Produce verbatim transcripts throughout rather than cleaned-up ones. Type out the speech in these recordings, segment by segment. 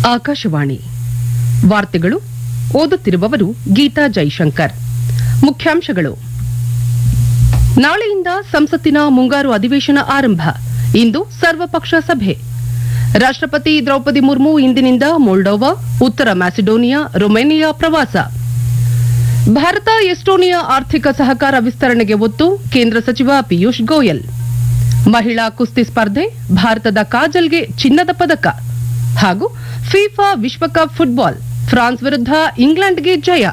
ಆಕಾಶವಾಣಿ ವಾರ್ತೆಗಳು ಓದುತ್ತಿರುವವರು ಗೀತಾ ಜೈಶಂಕರ್. ಮುಖ್ಯಾಂಶಗಳು: ನಾಳೆಯಿಂದ ಸಂಸತ್ತಿನ ಮುಂಗಾರು ಅಧಿವೇಶನ ಆರಂಭ. ಇಂದು ಸರ್ವಪಕ್ಷ ಸಭೆ. ರಾಷ್ಟ್ರಪತಿ ದ್ರೌಪದಿ ಮುರ್ಮು ಇಂದಿನಿಂದ ಮೊಲ್ಡೋವಾ, ಉತ್ತರ ಮ್ಯಾಸಿಡೋನಿಯಾ, ರೊಮೇನಿಯಾ ಪ್ರವಾಸ. ಭಾರತ ಎಸ್ಟೋನಿಯಾ ಆರ್ಥಿಕ ಸಹಕಾರ ವಿಸ್ತರಣೆಗೆ ಒತ್ತು. ಕೇಂದ್ರ ಸಚಿವ ಪಿಯೂಷ್ ಗೋಯಲ್. ಮಹಿಳಾ ಕುಸ್ತಿ ಸ್ಪರ್ಧೆ, ಭಾರತದ ಕಾಜಲ್ಗೆ ಚಿನ್ನದ ಪದಕ. ಹಾಗೂ ಫಿಫಾ ವಿಶ್ವಕಪ್ ಫುಟ್ಬಾಲ್, ಫ್ರಾನ್ಸ್ ವಿರುದ್ಧ ಇಂಗ್ಲೆಂಡ್ಗೆ ಜಯ.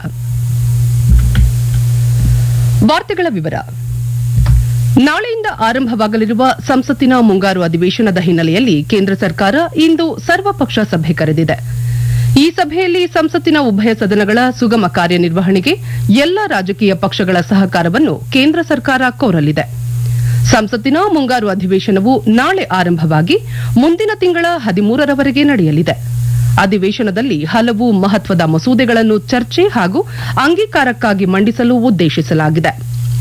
ವಾರ್ತೆಗಳ ವಿವರ. ನಾಳೆಯಿಂದ ಆರಂಭವಾಗಲಿರುವ ಸಂಸತ್ತಿನ ಮುಂಗಾರು ಅಧಿವೇಶನದ ಹಿನ್ನೆಲೆಯಲ್ಲಿ ಕೇಂದ್ರ ಸರ್ಕಾರ ಇಂದು ಸರ್ವಪಕ್ಷ ಸಭೆ ಕರೆದಿದೆ. ಈ ಸಭೆಯಲ್ಲಿ ಸಂಸತ್ತಿನ ಉಭಯ ಸದನಗಳ ಸುಗಮ ಕಾರ್ಯನಿರ್ವಹಣೆಗೆ ಎಲ್ಲ ರಾಜಕೀಯ ಪಕ್ಷಗಳ ಸಹಕಾರವನ್ನು ಕೇಂದ್ರ ಸರ್ಕಾರ ಕೋರಲಿದೆ. ಸಂಸತ್ತಿನ ಮುಂಗಾರು ಅಧಿವೇಶನವು ನಾಳೆ ಆರಂಭವಾಗಿ ಮುಂದಿನ ತಿಂಗಳ ಹದಿಮೂರರವರೆಗೆ ನಡೆಯಲಿದೆ. ಅಧಿವೇಶನದಲ್ಲಿ ಹಲವು ಮಹತ್ವದ ಮಸೂದೆಗಳನ್ನು ಚರ್ಚೆ ಹಾಗೂ ಅಂಗೀಕಾರಕ್ಕಾಗಿ ಮಂಡಿಸಲು ಉದ್ದೇಶಿಸಲಾಗಿದೆ.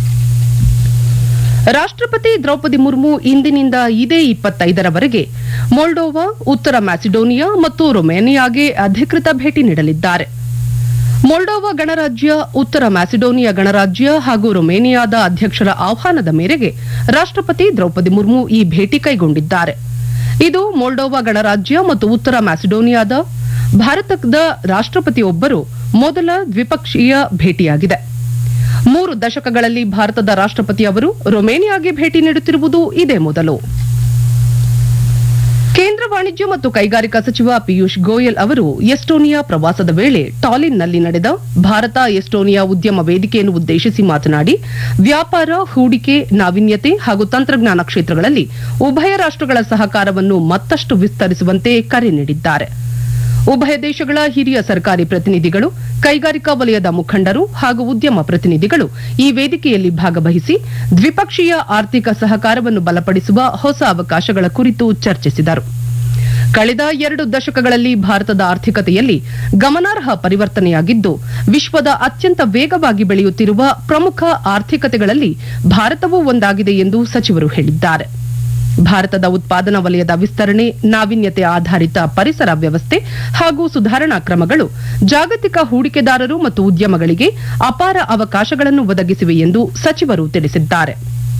ರಾಷ್ಟ್ರಪತಿ ದ್ರೌಪದಿ ಮುರ್ಮು ಇಂದಿನಿಂದ ಇದೇ ಇಪ್ಪತ್ತೈದರವರೆಗೆ ಮೊಲ್ಡೋವಾ, ಉತ್ತರ ಮ್ಯಾಸಿಡೋನಿಯಾ ಮತ್ತು ರೊಮೇನಿಯಾಗೆ ಅಧಿಕೃತ ಭೇಟಿ ನೀಡಲಿದ್ದಾರೆ. ಮೊಲ್ಡೋವಾ ಗಣರಾಜ್ಯ, ಉತ್ತರ ಮ್ಯಾಸಿಡೋನಿಯಾ ಗಣರಾಜ್ಯ ಹಾಗೂ ರೊಮೇನಿಯಾದ ಅಧ್ಯಕ್ಷರ ಆಹ್ವಾನದ ಮೇರೆಗೆ ರಾಷ್ಟ್ರಪತಿ ದ್ರೌಪದಿ ಮುರ್ಮು ಈ ಭೇಟಿ ಕೈಗೊಂಡಿದ್ದಾರೆ. ಇದು ಮೊಲ್ಡೋವಾ ಗಣರಾಜ್ಯ ಮತ್ತು ಉತ್ತರ ಮ್ಯಾಸಿಡೋನಿಯಾದ ಭಾರತದ ರಾಷ್ಟ್ರಪತಿಯೊಬ್ಬರು ಮೊದಲ ದ್ವಿಪಕ್ಷೀಯ ಭೇಟಿಯಾಗಿದೆ. ಮೂರು ದಶಕಗಳಲ್ಲಿ ಭಾರತದ ರಾಷ್ಟ್ರಪತಿ ಅವರು ರೊಮೇನಿಯಾಗೆ ಭೇಟಿ ನೀಡುತ್ತಿರುವುದು ಇದೇ ಮೊದಲು. ಕೇಂದ್ರ ವಾಣಿಜ್ಯ ಮತ್ತು ಕೈಗಾರಿಕಾ ಸಚಿವ ಪಿಯೂಷ್ ಗೋಯಲ್ ಅವರು ಎಸ್ಟೋನಿಯಾ ಪ್ರವಾಸದ ವೇಳೆ ಟಾಲಿನ್ನಲ್ಲಿ ನಡೆದ ಭಾರತ ಎಸ್ಟೋನಿಯಾ ಉದ್ಯಮ ವೇದಿಕೆಯನ್ನು ಉದ್ದೇಶಿಸಿ ಮಾತನಾಡಿ, ವ್ಯಾಪಾರ, ಹೂಡಿಕೆ, ನಾವೀನ್ಯತೆ ಹಾಗೂ ತಂತ್ರಜ್ಞಾನ ಕ್ಷೇತ್ರಗಳಲ್ಲಿ ಉಭಯ ರಾಷ್ಟಗಳ ಸಹಕಾರವನ್ನು ಮತ್ತಷ್ಟು ವಿಸ್ತರಿಸುವಂತೆ ಕರೆ ನೀಡಿದ್ದಾರೆ. ಉಭಯ ದೇಶಗಳ ಹಿರಿಯ ಸರ್ಕಾರಿ ಪ್ರತಿನಿಧಿಗಳು, ಕೈಗಾರಿಕಾ ವಲಯದ ಮುಖಂಡರು ಹಾಗೂ ಉದ್ಯಮ ಪ್ರತಿನಿಧಿಗಳು ಈ ವೇದಿಕೆಯಲ್ಲಿ ಭಾಗವಹಿಸಿ ದ್ವಿಪಕ್ಷೀಯ ಆರ್ಥಿಕ ಸಹಕಾರವನ್ನು ಬಲಪಡಿಸುವ ಹೊಸ ಅವಕಾಶಗಳ ಕುರಿತು ಚರ್ಚಿಸಿದರು. ಕಳೆದ ಎರಡು ದಶಕಗಳಲ್ಲಿ ಭಾರತದ ಆರ್ಥಿಕತೆಯಲ್ಲಿ ಗಮನಾರ್ಹ ಪರಿವರ್ತನೆಯಾಗಿದ್ದು, ವಿಶ್ವದ ಅತ್ಯಂತ ವೇಗವಾಗಿ ಬೆಳೆಯುತ್ತಿರುವ ಪ್ರಮುಖ ಆರ್ಥಿಕತೆಗಳಲ್ಲಿ ಭಾರತವೂ ಒಂದಾಗಿದೆ ಎಂದು ಸಚಿವರು ಹೇಳಿದ್ದಾರೆ. ಭಾರತದ ಉತ್ಪಾದನಾ ವಲಯದ ವಿಸ್ತರಣೆ, ನಾವೀನ್ಯತೆ ಆಧಾರಿತ ಪರಿಸರ ವ್ಯವಸ್ಥೆ ಹಾಗೂ ಸುಧಾರಣಾ ಕ್ರಮಗಳು ಜಾಗತಿಕ ಹೂಡಿಕೆದಾರರು ಮತ್ತು ಉದ್ಯಮಗಳಿಗೆ ಅಪಾರ ಅವಕಾಶಗಳನ್ನು ಒದಗಿಸಿವೆ ಎಂದು ಸಚಿವರು ತಿಳಿಸಿದ್ದಾರೆ.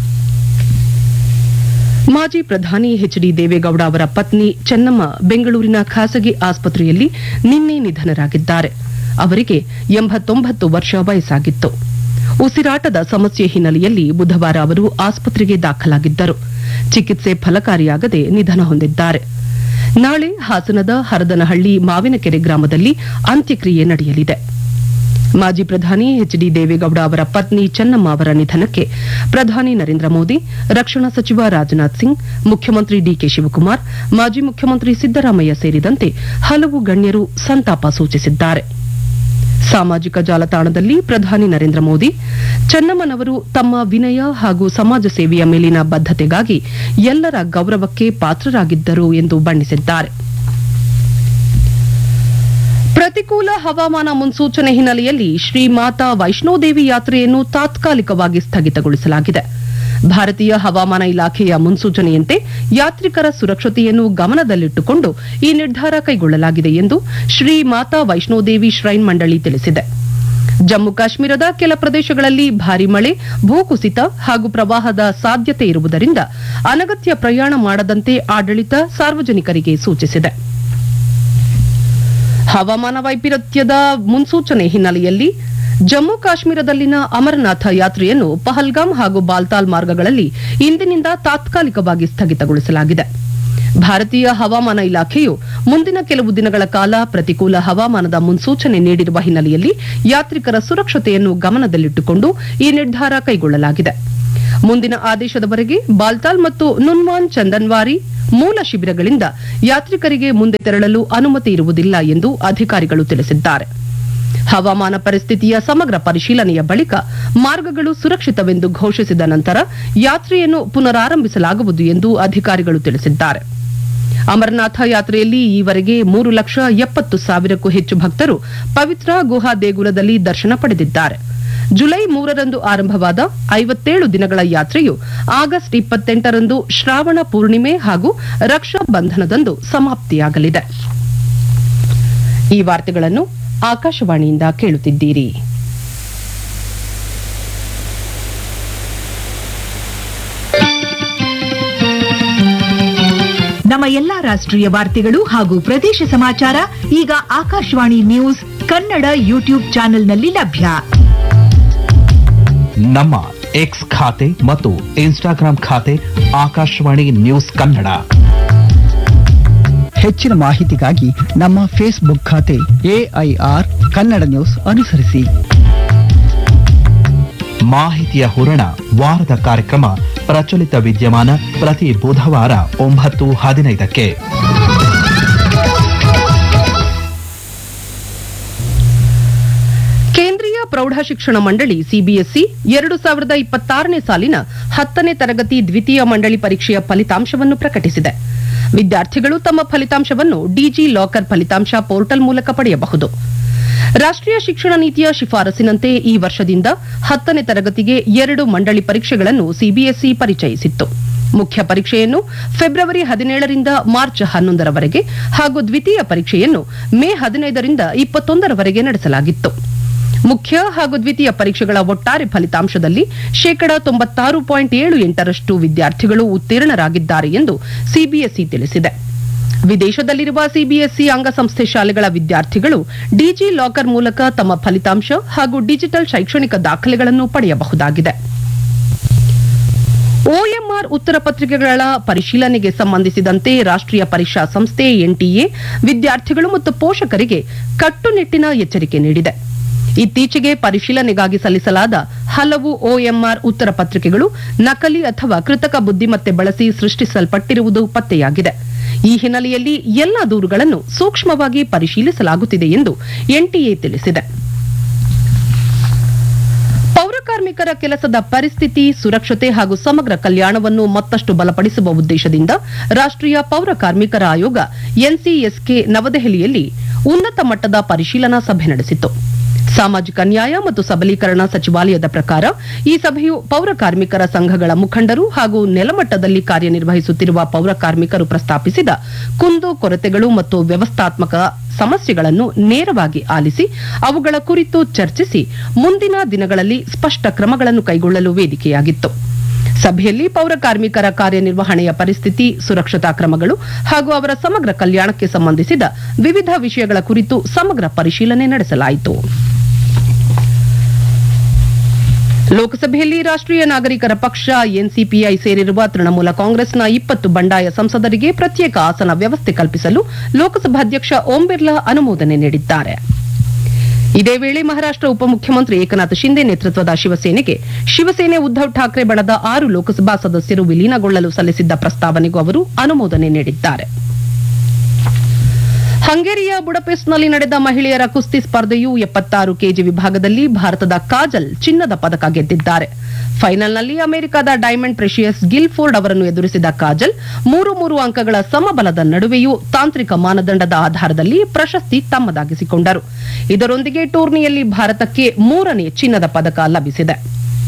ಮಾಜಿ ಪ್ರಧಾನಿ ಎಚ್ ಡಿ ದೇವೇಗೌಡ ಅವರ ಪತ್ನಿ ಚೆನ್ನಮ್ಮ ಬೆಂಗಳೂರಿನ ಖಾಸಗಿ ಆಸ್ಪತ್ರೆಯಲ್ಲಿ ನಿನ್ನೆ ನಿಧನರಾಗಿದ್ದಾರೆ. ಅವರಿಗೆ ಎಂಬತ್ತೊಂಬತ್ತು ವರ್ಷ ವಯಸ್ಸಾಗಿತ್ತು. ಉಸಿರಾಟದ ಸಮಸ್ಯೆ ಹಿನ್ನೆಲೆಯಲ್ಲಿ ಬುಧವಾರ ಅವರು ಆಸ್ಪತ್ರೆಗೆ ದಾಖಲಾಗಿದ್ದರು. ಚಿಕಿತ್ಸೆ ಫಲಕಾರಿಯಾಗದೆ ನಿಧನ ಹೊಂದಿದ್ದಾರೆ. ನಾಳೆ ಹಾಸನದ ಹರದನಹಳ್ಳಿ ಮಾವಿನಕೆರೆ ಗ್ರಾಮದಲ್ಲಿ ಅಂತ್ಯಕ್ರಿಯೆ ನಡೆಯಲಿದೆ. ಮಾಜಿ ಪ್ರಧಾನಿ ಎಚ್ ಡಿ ದೇವೇಗೌಡ ಅವರ ಪತ್ನಿ ಚೆನ್ನಮ್ಮ ಅವರ ನಿಧನಕ್ಕೆ ಪ್ರಧಾನಿ ನರೇಂದ್ರ ಮೋದಿ, ರಕ್ಷಣಾ ಸಚಿವ ರಾಜನಾಥ್ ಸಿಂಗ್, ಮುಖ್ಯಮಂತ್ರಿ ಡಿಕೆ ಶಿವಕುಮಾರ್, ಮಾಜಿ ಮುಖ್ಯಮಂತ್ರಿ ಸಿದ್ದರಾಮಯ್ಯ ಸೇರಿದಂತೆ ಹಲವು ಗಣ್ಯರು ಸಂತಾಪ ಸೂಚಿಸಿದ್ದಾರೆ. ಸಾಮಾಜಿಕ ಜಾಲತಾಣದಲ್ಲಿ ಪ್ರಧಾನಿ ನರೇಂದ್ರ ಮೋದಿ, ಚೆನ್ನಮ್ಮನವರು ತಮ್ಮ ವಿನಯ ಹಾಗೂ ಸಮಾಜ ಸೇವೆಯ ಮೇಲಿನ ಬದ್ಧತೆಗಾಗಿ ಎಲ್ಲರ ಗೌರವಕ್ಕೆ ಪಾತ್ರರಾಗಿದ್ದರು ಎಂದು ಬಣ್ಣಿಸಿದ್ದಾರೆ. ಪ್ರತಿಕೂಲ ಹವಾಮಾನ ಮುನ್ಸೂಚನೆ ಹಿನ್ನೆಲೆಯಲ್ಲಿ ಶ್ರೀ ಮಾತಾ ವೈಷ್ಣೋದೇವಿ ಯಾತ್ರೆಯನ್ನು ತಾತ್ಕಾಲಿಕವಾಗಿ ಸ್ಥಗಿತಗೊಳಿಸಲಾಗಿದೆ. ಭಾರತೀಯ ಹವಾಮಾನ ಇಲಾಖೆಯ ಮುನ್ಸೂಚನೆಯಂತೆ ಯಾತ್ರಿಕರ ಸುರಕ್ಷತೆಯನ್ನು ಗಮನದಲ್ಲಿಟ್ಟುಕೊಂಡು ಈ ನಿರ್ಧಾರ ಕೈಗೊಳ್ಳಲಾಗಿದೆ ಎಂದು ಶ್ರೀ ಮಾತಾ ವೈಷ್ಣೋದೇವಿ ಶ್ರೈನ್ ಮಂಡಳಿ ತಿಳಿಸಿದೆ. ಜಮ್ಮು ಕಾಶ್ಮೀರದ ಕೆಲ ಪ್ರದೇಶಗಳಲ್ಲಿ ಭಾರೀ ಮಳೆ, ಭೂಕುಸಿತ ಹಾಗೂ ಪ್ರವಾಹದ ಸಾಧ್ಯತೆ ಇರುವುದರಿಂದ ಅನಗತ್ಯ ಪ್ರಯಾಣ ಮಾಡದಂತೆ ಆಡಳಿತ ಸಾರ್ವಜನಿಕರಿಗೆ ಸೂಚಿಸಿದೆ. ಹವಾಮಾನ ವೈಪರೀತ್ಯದ ಮುನ್ಸೂಚನೆ ಹಿನ್ನೆಲೆಯಲ್ಲಿ ಜಮ್ಮು ಕಾಶ್ಮೀರದಲ್ಲಿನ ಅಮರನಾಥ ಯಾತ್ರೆಯನ್ನು ಪಹಲ್ಗಾಮ್ ಹಾಗೂ ಬಾಲ್ತಾಲ್ ಮಾರ್ಗಗಳಲ್ಲಿ ಇಂದಿನಿಂದ ತಾತ್ಕಾಲಿಕವಾಗಿ ಸ್ಥಗಿತಗೊಳಿಸಲಾಗಿದೆ. ಭಾರತೀಯ ಹವಾಮಾನ ಇಲಾಖೆಯು ಮುಂದಿನ ಕೆಲವು ದಿನಗಳ ಕಾಲ ಪ್ರತಿಕೂಲ ಹವಾಮಾನದ ಮುನ್ಸೂಚನೆ ನೀಡಿರುವ ಹಿನ್ನೆಲೆಯಲ್ಲಿ ಯಾತ್ರಿಕರ ಸುರಕ್ಷತೆಯನ್ನು ಗಮನದಲ್ಲಿಟ್ಟುಕೊಂಡು ಈ ನಿರ್ಧಾರ ಕೈಗೊಳ್ಳಲಾಗಿದೆ. ಮುಂದಿನ ಆದೇಶದವರೆಗೆ ಬಾಲ್ತಾಲ್ ಮತ್ತು ನುನ್ವಾನ್ ಚಂದನ್ವಾರಿ ಮೂಲ ಶಿಬಿರಗಳಿಂದ ಯಾತ್ರಿಕರಿಗೆ ಮುಂದೆ ತೆರಳಲು ಅನುಮತಿ ಇರುವುದಿಲ್ಲ ಎಂದು ಅಧಿಕಾರಿಗಳು ತಿಳಿಸಿದ್ದಾರೆ. ಹವಾಮಾನ ಪರಿಸ್ಥಿತಿಯ ಸಮಗ್ರ ಪರಿಶೀಲನೆಯ ಬಳಿಕ ಮಾರ್ಗಗಳು ಸುರಕ್ಷಿತವೆಂದು ಘೋಷಿಸಿದ ನಂತರ ಯಾತ್ರೆಯನ್ನು ಪುನರಾರಂಭಿಸಲಾಗುವುದು ಎಂದು ಅಧಿಕಾರಿಗಳು ತಿಳಿಸಿದ್ದಾರೆ. ಅಮರನಾಥ ಯಾತ್ರೆಯಲ್ಲಿ ಈವರೆಗೆ ಮೂರು ಲಕ್ಷ ಎಪ್ಪತ್ತು ಸಾವಿರಕ್ಕೂ ಹೆಚ್ಚು ಭಕ್ತರು ಪವಿತ್ರ ಗುಹಾ ದೇಗುಲದಲ್ಲಿ ದರ್ಶನ ಪಡೆದಿದ್ದಾರೆ. ಜುಲೈ ಮೂರರಂದು ಆರಂಭವಾದ ಐವತ್ತೇಳು ದಿನಗಳ ಯಾತ್ರೆಯು ಆಗಸ್ಟ್ ಇಪ್ಪತ್ತೆಂಟರಂದು ಶ್ರಾವಣ ಪೂರ್ಣಿಮೆ ಹಾಗೂ ರಕ್ಷಾ ಬಂಧನದಂದು ಸಮಾಪ್ತಿಯಾಗಲಿದೆ. ಈ ವಾರ್ತೆಗಳನ್ನು ಆಕಾಶವಾಣಿಯಿಂದ ಕೇಳುತ್ತಿದ್ದೀರಿ. ನಮ್ಮ ಎಲ್ಲಾ ರಾಷ್ಟ್ರೀಯ ವಾರ್ತೆಗಳು ಹಾಗೂ ಪ್ರದೇಶ ಸಮಾಚಾರ ಈಗ ಆಕಾಶವಾಣಿ ನ್ಯೂಸ್ ಕನ್ನಡ ಯೂಟ್ಯೂಬ್ ಚಾನೆಲ್ನಲ್ಲಿ ಲಭ್ಯ. ನಮ್ಮ ಎಕ್ಸ್ ಖಾತೆ ಮತ್ತು ಇನ್ಸ್ಟಾಗ್ರಾಂ ಖಾತೆ ಆಕಾಶವಾಣಿ ನ್ಯೂಸ್ ಕನ್ನಡ. ಹೆಚ್ಚಿನ ಮಾಹಿತಿಗಾಗಿ ನಮ್ಮ ಫೇಸ್ಬುಕ್ ಖಾತೆ ಎಐಆರ್ ಕನ್ನಡ ನ್ಯೂಸ್ ಅನುಸರಿಸಿ. ಮಾಹಿತಿಯ ಹೂರಣ ವಾರದ ಕಾರ್ಯಕ್ರಮ ಪ್ರಚಲಿತ ವಿದ್ಯಮಾನ ಪ್ರತಿ ಬುಧವಾರ ಒಂಬತ್ತು ಹದಿನೈದಕ್ಕೆ. ಕೇಂದ್ರೀಯ ಪ್ರೌಢಶಿಕ್ಷಣ ಮಂಡಳಿ ಸಿಬಿಎಸ್ಇ ಎರಡು ಸಾವಿರದ ಇಪ್ಪತ್ತಾರನೇ ಸಾಲಿನ ಹತ್ತನೇ ತರಗತಿ ದ್ವಿತೀಯ ಮಂಡಳಿ ಪರೀಕ್ಷೆಯ ಫಲಿತಾಂಶವನ್ನು ಪ್ರಕಟಿಸಿದೆ. ವಿದ್ಯಾರ್ಥಿಗಳು ತಮ್ಮ ಫಲಿತಾಂಶವನ್ನು ಡಿಜಿ ಲಾಕರ್ ಫಲಿತಾಂಶ ಪೋರ್ಟಲ್ ಮೂಲಕ ಪಡೆಯಬಹುದು. ರಾಷ್ಟ್ರೀಯ ಶಿಕ್ಷಣ ನೀತಿಯ ಶಿಫಾರಸಿನಂತೆ ಈ ವರ್ಷದಿಂದ ಹತ್ತನೇ ತರಗತಿಗೆ ಎರಡು ಮಂಡಳಿ ಪರೀಕ್ಷೆಗಳನ್ನು ಸಿಬಿಎಸ್ಇ ಪರಿಚಯಿಸಿತ್ತು. ಮುಖ್ಯ ಪರೀಕ್ಷೆಯನ್ನು ಫೆಬ್ರವರಿ ಹದಿನೇಳರಿಂದ ಮಾರ್ಚ್ ಹನ್ನೊಂದರವರೆಗೆ ಹಾಗೂ ದ್ವಿತೀಯ ಪರೀಕ್ಷೆಯನ್ನು ಮೇ ಹದಿನೈದರಿಂದ ಇಪ್ಪತ್ತೊಂದರವರೆಗೆ ನಡೆಸಲಾಗಿತ್ತು. ಮುಖ್ಯ ಹಾಗೂ ದ್ವಿತೀಯ ಪರೀಕ್ಷೆಗಳ ಒಟ್ಟಾರೆ ಫಲಿತಾಂಶದಲ್ಲಿ ಶೇಕಡಾ ತೊಂಬತ್ತಾರು ಪಾಯಿಂಟ್ ಏಳು ಎಂಟರಷ್ಟು ವಿದ್ಯಾರ್ಥಿಗಳು ಉತ್ತೀರ್ಣರಾಗಿದ್ದಾರೆ ಎಂದು ಸಿಬಿಎಸ್ಇ ತಿಳಿಸಿದೆ. ವಿದೇಶದಲ್ಲಿರುವ ಸಿಬಿಎಸ್ಇ ಅಂಗಸಂಸ್ಥೆ ಶಾಲೆಗಳ ವಿದ್ಯಾರ್ಥಿಗಳು ಡಿಜಿ ಲಾಕರ್ ಮೂಲಕ ತಮ್ಮ ಫಲಿತಾಂಶ ಹಾಗೂ ಡಿಜಿಟಲ್ ಶೈಕ್ಷಣಿಕ ದಾಖಲೆಗಳನ್ನು ಪಡೆಯಬಹುದಾಗಿದೆ. ಒಎಂಆರ್ ಉತ್ತರ ಪತ್ರಿಕೆಗಳ ಪರಿಶೀಲನೆಗೆ ಸಂಬಂಧಿಸಿದಂತೆ ರಾಷ್ಟ್ರೀಯ ಪರೀಕ್ಷಾ ಸಂಸ್ಥೆ ಎನ್ಟಿಎ ವಿದ್ಯಾರ್ಥಿಗಳು ಮತ್ತು ಪೋಷಕರಿಗೆ ಕಟ್ಟುನಿಟ್ಟಿನ ಎಚ್ಚರಿಕೆ ನೀಡಿದೆ. ಇತ್ತೀಚೆಗೆ ಪರಿಶೀಲನೆಗಾಗಿ ಸಲ್ಲಿಸಲಾದ ಹಲವು ಒಎಂಆರ್ ಉತ್ತರ ಪತ್ರಿಕೆಗಳು ನಕಲಿ ಅಥವಾ ಕೃತಕ ಬುದ್ದಿಮತ್ತೆ ಬಳಸಿ ಸೃಷ್ಟಿಸಲ್ಪಟ್ಟಿರುವುದು ಪತ್ತೆಯಾಗಿದೆ. ಈ ಹಿನ್ನೆಲೆಯಲ್ಲಿ ಎಲ್ಲಾ ದೂರುಗಳನ್ನು ಸೂಕ್ಷ್ಮವಾಗಿ ಪರಿಶೀಲಿಸಲಾಗುತ್ತಿದೆ ಎಂದು ಎನ್ಟಿಎ ತಿಳಿಸಿದೆ. ಪೌರಕಾರ್ಮಿಕರ ಕೆಲಸದ ಪರಿಸ್ಥಿತಿ, ಸುರಕ್ಷತೆ ಹಾಗೂ ಸಮಗ್ರ ಕಲ್ಯಾಣವನ್ನು ಮತ್ತಷ್ಟು ಬಲಪಡಿಸುವ ಉದ್ದೇಶದಿಂದ ರಾಷ್ಟ್ರೀಯ ಪೌರ ಕಾರ್ಮಿಕರ ಆಯೋಗ ಎನ್ಸಿಎಸ್ಕೆ ನವದೆಹಲಿಯಲ್ಲಿ ಉನ್ನತ ಮಟ್ಟದ ಪರಿಶೀಲನಾ ಸಭೆ ನಡೆಸಿತು. ಸಾಮಾಜಿಕ ನ್ಯಾಯ ಮತ್ತು ಸಬಲೀಕರಣ ಸಚಿವಾಲಯದ ಪ್ರಕಾರ ಈ ಸಭೆಯು ಪೌರ ಕಾರ್ಮಿಕರ ಸಂಘಗಳ ಮುಖಂಡರು ಹಾಗೂ ನೆಲಮಟ್ಟದಲ್ಲಿ ಕಾರ್ಯನಿರ್ವಹಿಸುತ್ತಿರುವ ಪೌರ ಕಾರ್ಮಿಕರು ಪ್ರಸ್ತಾಪಿಸಿದ ಕುಂದು ಕೊರತೆಗಳು ಮತ್ತು ವ್ಯವಸ್ಥಾತ್ಮಕ ಸಮಸ್ಯೆಗಳನ್ನು ನೇರವಾಗಿ ಆಲಿಸಿ ಅವುಗಳ ಕುರಿತು ಚರ್ಚಿಸಿ ಮುಂದಿನ ದಿನಗಳಲ್ಲಿ ಸ್ಪಷ್ಟ ಕ್ರಮಗಳನ್ನು ಕೈಗೊಳ್ಳಲು ವೇದಿಕೆಯಾಗಿತ್ತು. ಸಭೆಯಲ್ಲಿ ಪೌರ ಕಾರ್ಮಿಕರ ಕಾರ್ಯನಿರ್ವಹಣೆಯ ಪರಿಸ್ಥಿತಿ, ಸುರಕ್ಷತಾ ಕ್ರಮಗಳು ಹಾಗೂ ಅವರ ಸಮಗ್ರ ಕಲ್ಯಾಣಕ್ಕೆ ಸಂಬಂಧಿಸಿದ ವಿವಿಧ ವಿಷಯಗಳ ಕುರಿತು ಸಮಗ್ರ ಪರಿಶೀಲನೆ ನಡೆಸಲಾಯಿತು. ಲೋಕಸಭೆಯಲ್ಲಿ ರಾಷ್ಟ್ರೀಯ ನಾಗರಿಕರ ಪಕ್ಷ ಎನ್ಸಿಪಿಐ ಸೇರಿರುವ ತೃಣಮೂಲ ಕಾಂಗ್ರೆಸ್ನ ಇಪ್ಪತ್ತು ಬಂಡಾಯ ಸಂಸದರಿಗೆ ಪ್ರತ್ಯೇಕ ಆಸನ ವ್ಯವಸ್ಥೆ ಕಲ್ಪಿಸಲು ಲೋಕಸಭಾಧ್ಯಕ್ಷ ಓಂ ಬಿರ್ಲಾ ಅನುಮೋದನೆ ನೀಡಿದ್ದಾರೆ. ಇದೇ ವೇಳೆ ಮಹಾರಾಷ್ಟ್ರ ಉಪಮುಖ್ಯಮಂತ್ರಿ ಏಕನಾಥ್ ಶಿಂದೆ ನೇತೃತ್ವದ ಶಿವಸೇನೆಗೆ ಶಿವಸೇನೆ ಉದ್ದವ್ ಠಾಕ್ರೆ ಬಣದ ಆರು ಲೋಕಸಭಾ ಸದಸ್ಯರು ವಿಲೀನಗೊಳ್ಳಲು ಸಲ್ಲಿಸಿದ್ದ ಪ್ರಸ್ತಾವನೆಗೂ ಅವರು ಅನುಮೋದನೆ ನೀಡಿದ್ದಾರೆ. ಹಂಗೇರಿಯ ಬುಡಪೆಸ್ಟ್ನಲ್ಲಿ ನಡೆದ ಮಹಿಳೆಯರ ಕುಸ್ತಿ ಸ್ಪರ್ಧೆಯು ಎಪ್ಪತ್ತಾರು ಕೆಜಿ ವಿಭಾಗದಲ್ಲಿ ಭಾರತದ ಕಾಜಲ್ ಚಿನ್ನದ ಪದಕ ಗೆದ್ದಿದ್ದಾರೆ. ಫೈನಲ್ನಲ್ಲಿ ಅಮೆರಿಕದ ಡೈಮಂಡ್ ಪ್ರೆಷಿಯಸ್ ಗಿಲ್ಫೋರ್ಡ್ ಅವರನ್ನು ಎದುರಿಸಿದ ಕಾಜಲ್ ಮೂರು ಮೂರು ಅಂಕಗಳ ಸಮಬಲದ ನಡುವೆಯೂ ತಾಂತ್ರಿಕ ಮಾನದಂಡದ ಆಧಾರದಲ್ಲಿ ಪ್ರಶಸ್ತಿ ತಮ್ಮದಾಗಿಸಿಕೊಂಡರು. ಇದರೊಂದಿಗೆ ಟೂರ್ನಿಯಲ್ಲಿ ಭಾರತಕ್ಕೆ ಮೂರನೇ ಚಿನ್ನದ ಪದಕ ಲಭಿಸಿದೆ.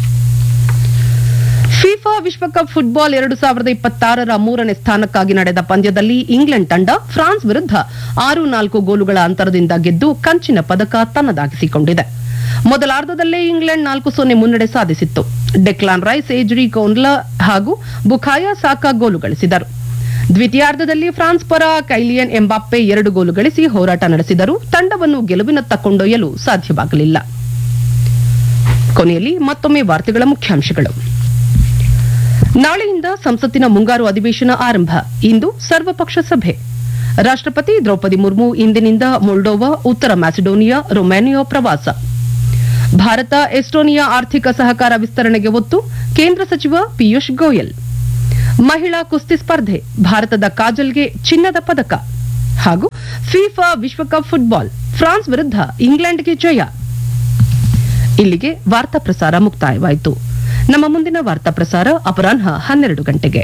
ಫಿಫಾ ವಿಶ್ವಕಪ್ ಫುಟ್ಬಾಲ್ ಎರಡು ಸಾವಿರದ ಇಪ್ಪತ್ತಾರರ ಮೂರನೇ ಸ್ಥಾನಕ್ಕಾಗಿ ನಡೆದ ಪಂದ್ಯದಲ್ಲಿ ಇಂಗ್ಲೆಂಡ್ ತಂಡ ಫ್ರಾನ್ಸ್ ವಿರುದ್ಧ ಆರು ನಾಲ್ಕು ಗೋಲುಗಳ ಅಂತರದಿಂದ ಗೆದ್ದು ಕಂಚಿನ ಪದಕ ತನ್ನದಾಗಿಸಿಕೊಂಡಿದೆ. ಮೊದಲಾರ್ಧದಲ್ಲೇ ಇಂಗ್ಲೆಂಡ್ ನಾಲ್ಕು ಸೊನ್ನೆ ಮುನ್ನಡೆ ಸಾಧಿಸಿತ್ತು. ಡೆಕ್ಲಾನ್ ರೈಸ್, ಏಜ್ರಿ ಕೋನ್ಲಾ ಹಾಗೂ ಬುಖಾಯಾ ಸಾಕಾ ಗೋಲು ಗಳಿಸಿದರು. ದ್ವಿತೀಯಾರ್ಧದಲ್ಲಿ ಫ್ರಾನ್ಸ್ ಪರ ಕೈಲಿಯನ್ ಎಂಬಾಪ್ಪೆ ಎರಡು ಗೋಲು ಗಳಿಸಿ ಹೋರಾಟ ನಡೆಸಿದರೂ ತಂಡವನ್ನು ಗೆಲುವಿನತ್ತ ಕೊಂಡೊಯ್ಯಲು ಸಾಧ್ಯವಾಗಲಿಲ್ಲ. ಕೊನೆಯಲ್ಲಿ ಮತ್ತೊಮ್ಮೆ ವಾರ್ತೆಗಳ ಮುಖ್ಯಾಂಶಗಳು. ನಾಳೆಯಿಂದ ಸಂಸತ್ತಿನ ಮುಂಗಾರು ಅಧಿವೇಶನ ಆರಂಭ. ಇಂದು ಸರ್ವಪಕ್ಷ ಸಭೆ. ರಾಷ್ಟ್ರಪತಿ ದ್ರೌಪದಿ ಮುರ್ಮು ಇಂದಿನಿಂದ ಮೊಲ್ಡೋವಾ, ಉತ್ತರ ಮ್ಯಾಸಿಡೋನಿಯಾ, ರೊಮೇನಿಯಾ ಪ್ರವಾಸ. ಭಾರತ ಎಸ್ಟೋನಿಯಾ ಆರ್ಥಿಕ ಸಹಕಾರ ವಿಸ್ತರಣೆಗೆ ಒತ್ತು, ಕೇಂದ್ರ ಸಚಿವ ಪಿಯೂಷ್ ಗೋಯಲ್. ಮಹಿಳಾ ಕುಸ್ತಿ ಸ್ಪರ್ಧೆ, ಭಾರತದ ಕಾಜಲ್ಗೆ ಚಿನ್ನದ ಪದಕ. ಹಾಗೂ ಫಿಫಾ ವಿಶ್ವಕಪ್ ಫುಟ್ಬಾಲ್, ಫ್ರಾನ್ಸ್ ವಿರುದ್ಧ ಇಂಗ್ಲೆಂಡ್ಗೆ ಜಯ. ಇಲ್ಲಿಗೆ ವಾರ್ತಾ ಪ್ರಸಾರ ಮುಕ್ತಾಯವಾಯಿತು. ನಮ್ಮ ಮುಂದಿನ ವಾರ್ತಾ ಪ್ರಸಾರ ಅಪರಾಹ್ನ ಹನ್ನೆರಡು ಗಂಟೆಗೆ.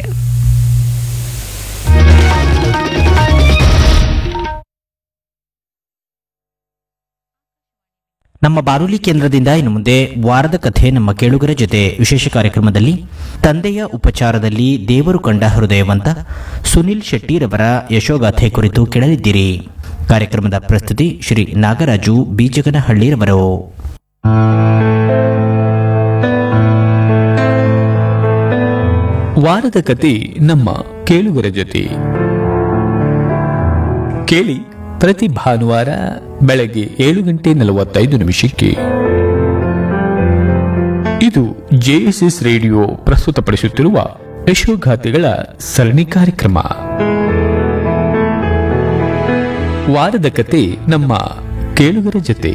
ನಮ್ಮ ಬಾನುಲಿ ಕೇಂದ್ರದಿಂದ ಇನ್ನು ಮುಂದೆ ವಾರದ ಕಥೆ ನಮ್ಮ ಕೇಳುಗರ ಜೊತೆ ವಿಶೇಷ ಕಾರ್ಯಕ್ರಮದಲ್ಲಿ ತಂದೆಯ ಉಪಚಾರದಲ್ಲಿ ದೇವರು ಕಂಡ ಹೃದಯವಂತ ಸುನಿಲ್ ಶೆಟ್ಟಿರವರ ಯಶೋಗಾಥೆ ಕುರಿತು ಕೇಳಲಿದ್ದೀರಿ. ಕಾರ್ಯಕ್ರಮದ ಪ್ರಸ್ತುತಿ ಶ್ರೀ ನಾಗರಾಜು ಬೀಜಗನಹಳ್ಳಿರವರು. ವಾರದ ಕತೆ ನಮ್ಮ ಕೇಳುಗರ ಜೊತೆ ಕೇಳಿ ಪ್ರತಿ ಭಾನುವಾರ ಬೆಳಗ್ಗೆ ಏಳು ಗಂಟೆ ನಲವತ್ತೈದು ನಿಮಿಷಕ್ಕೆ. ಇದು ಜೆಎಸ್ಎಸ್ ರೇಡಿಯೋ ಪ್ರಸ್ತುತಪಡಿಸುತ್ತಿರುವ ಯಶೋಗಾಥೆಗಳ ಸರಣಿ ಕಾರ್ಯಕ್ರಮ. ವಾರದ ಕತೆ ನಮ್ಮ ಕೇಳುಗರ ಜೊತೆ.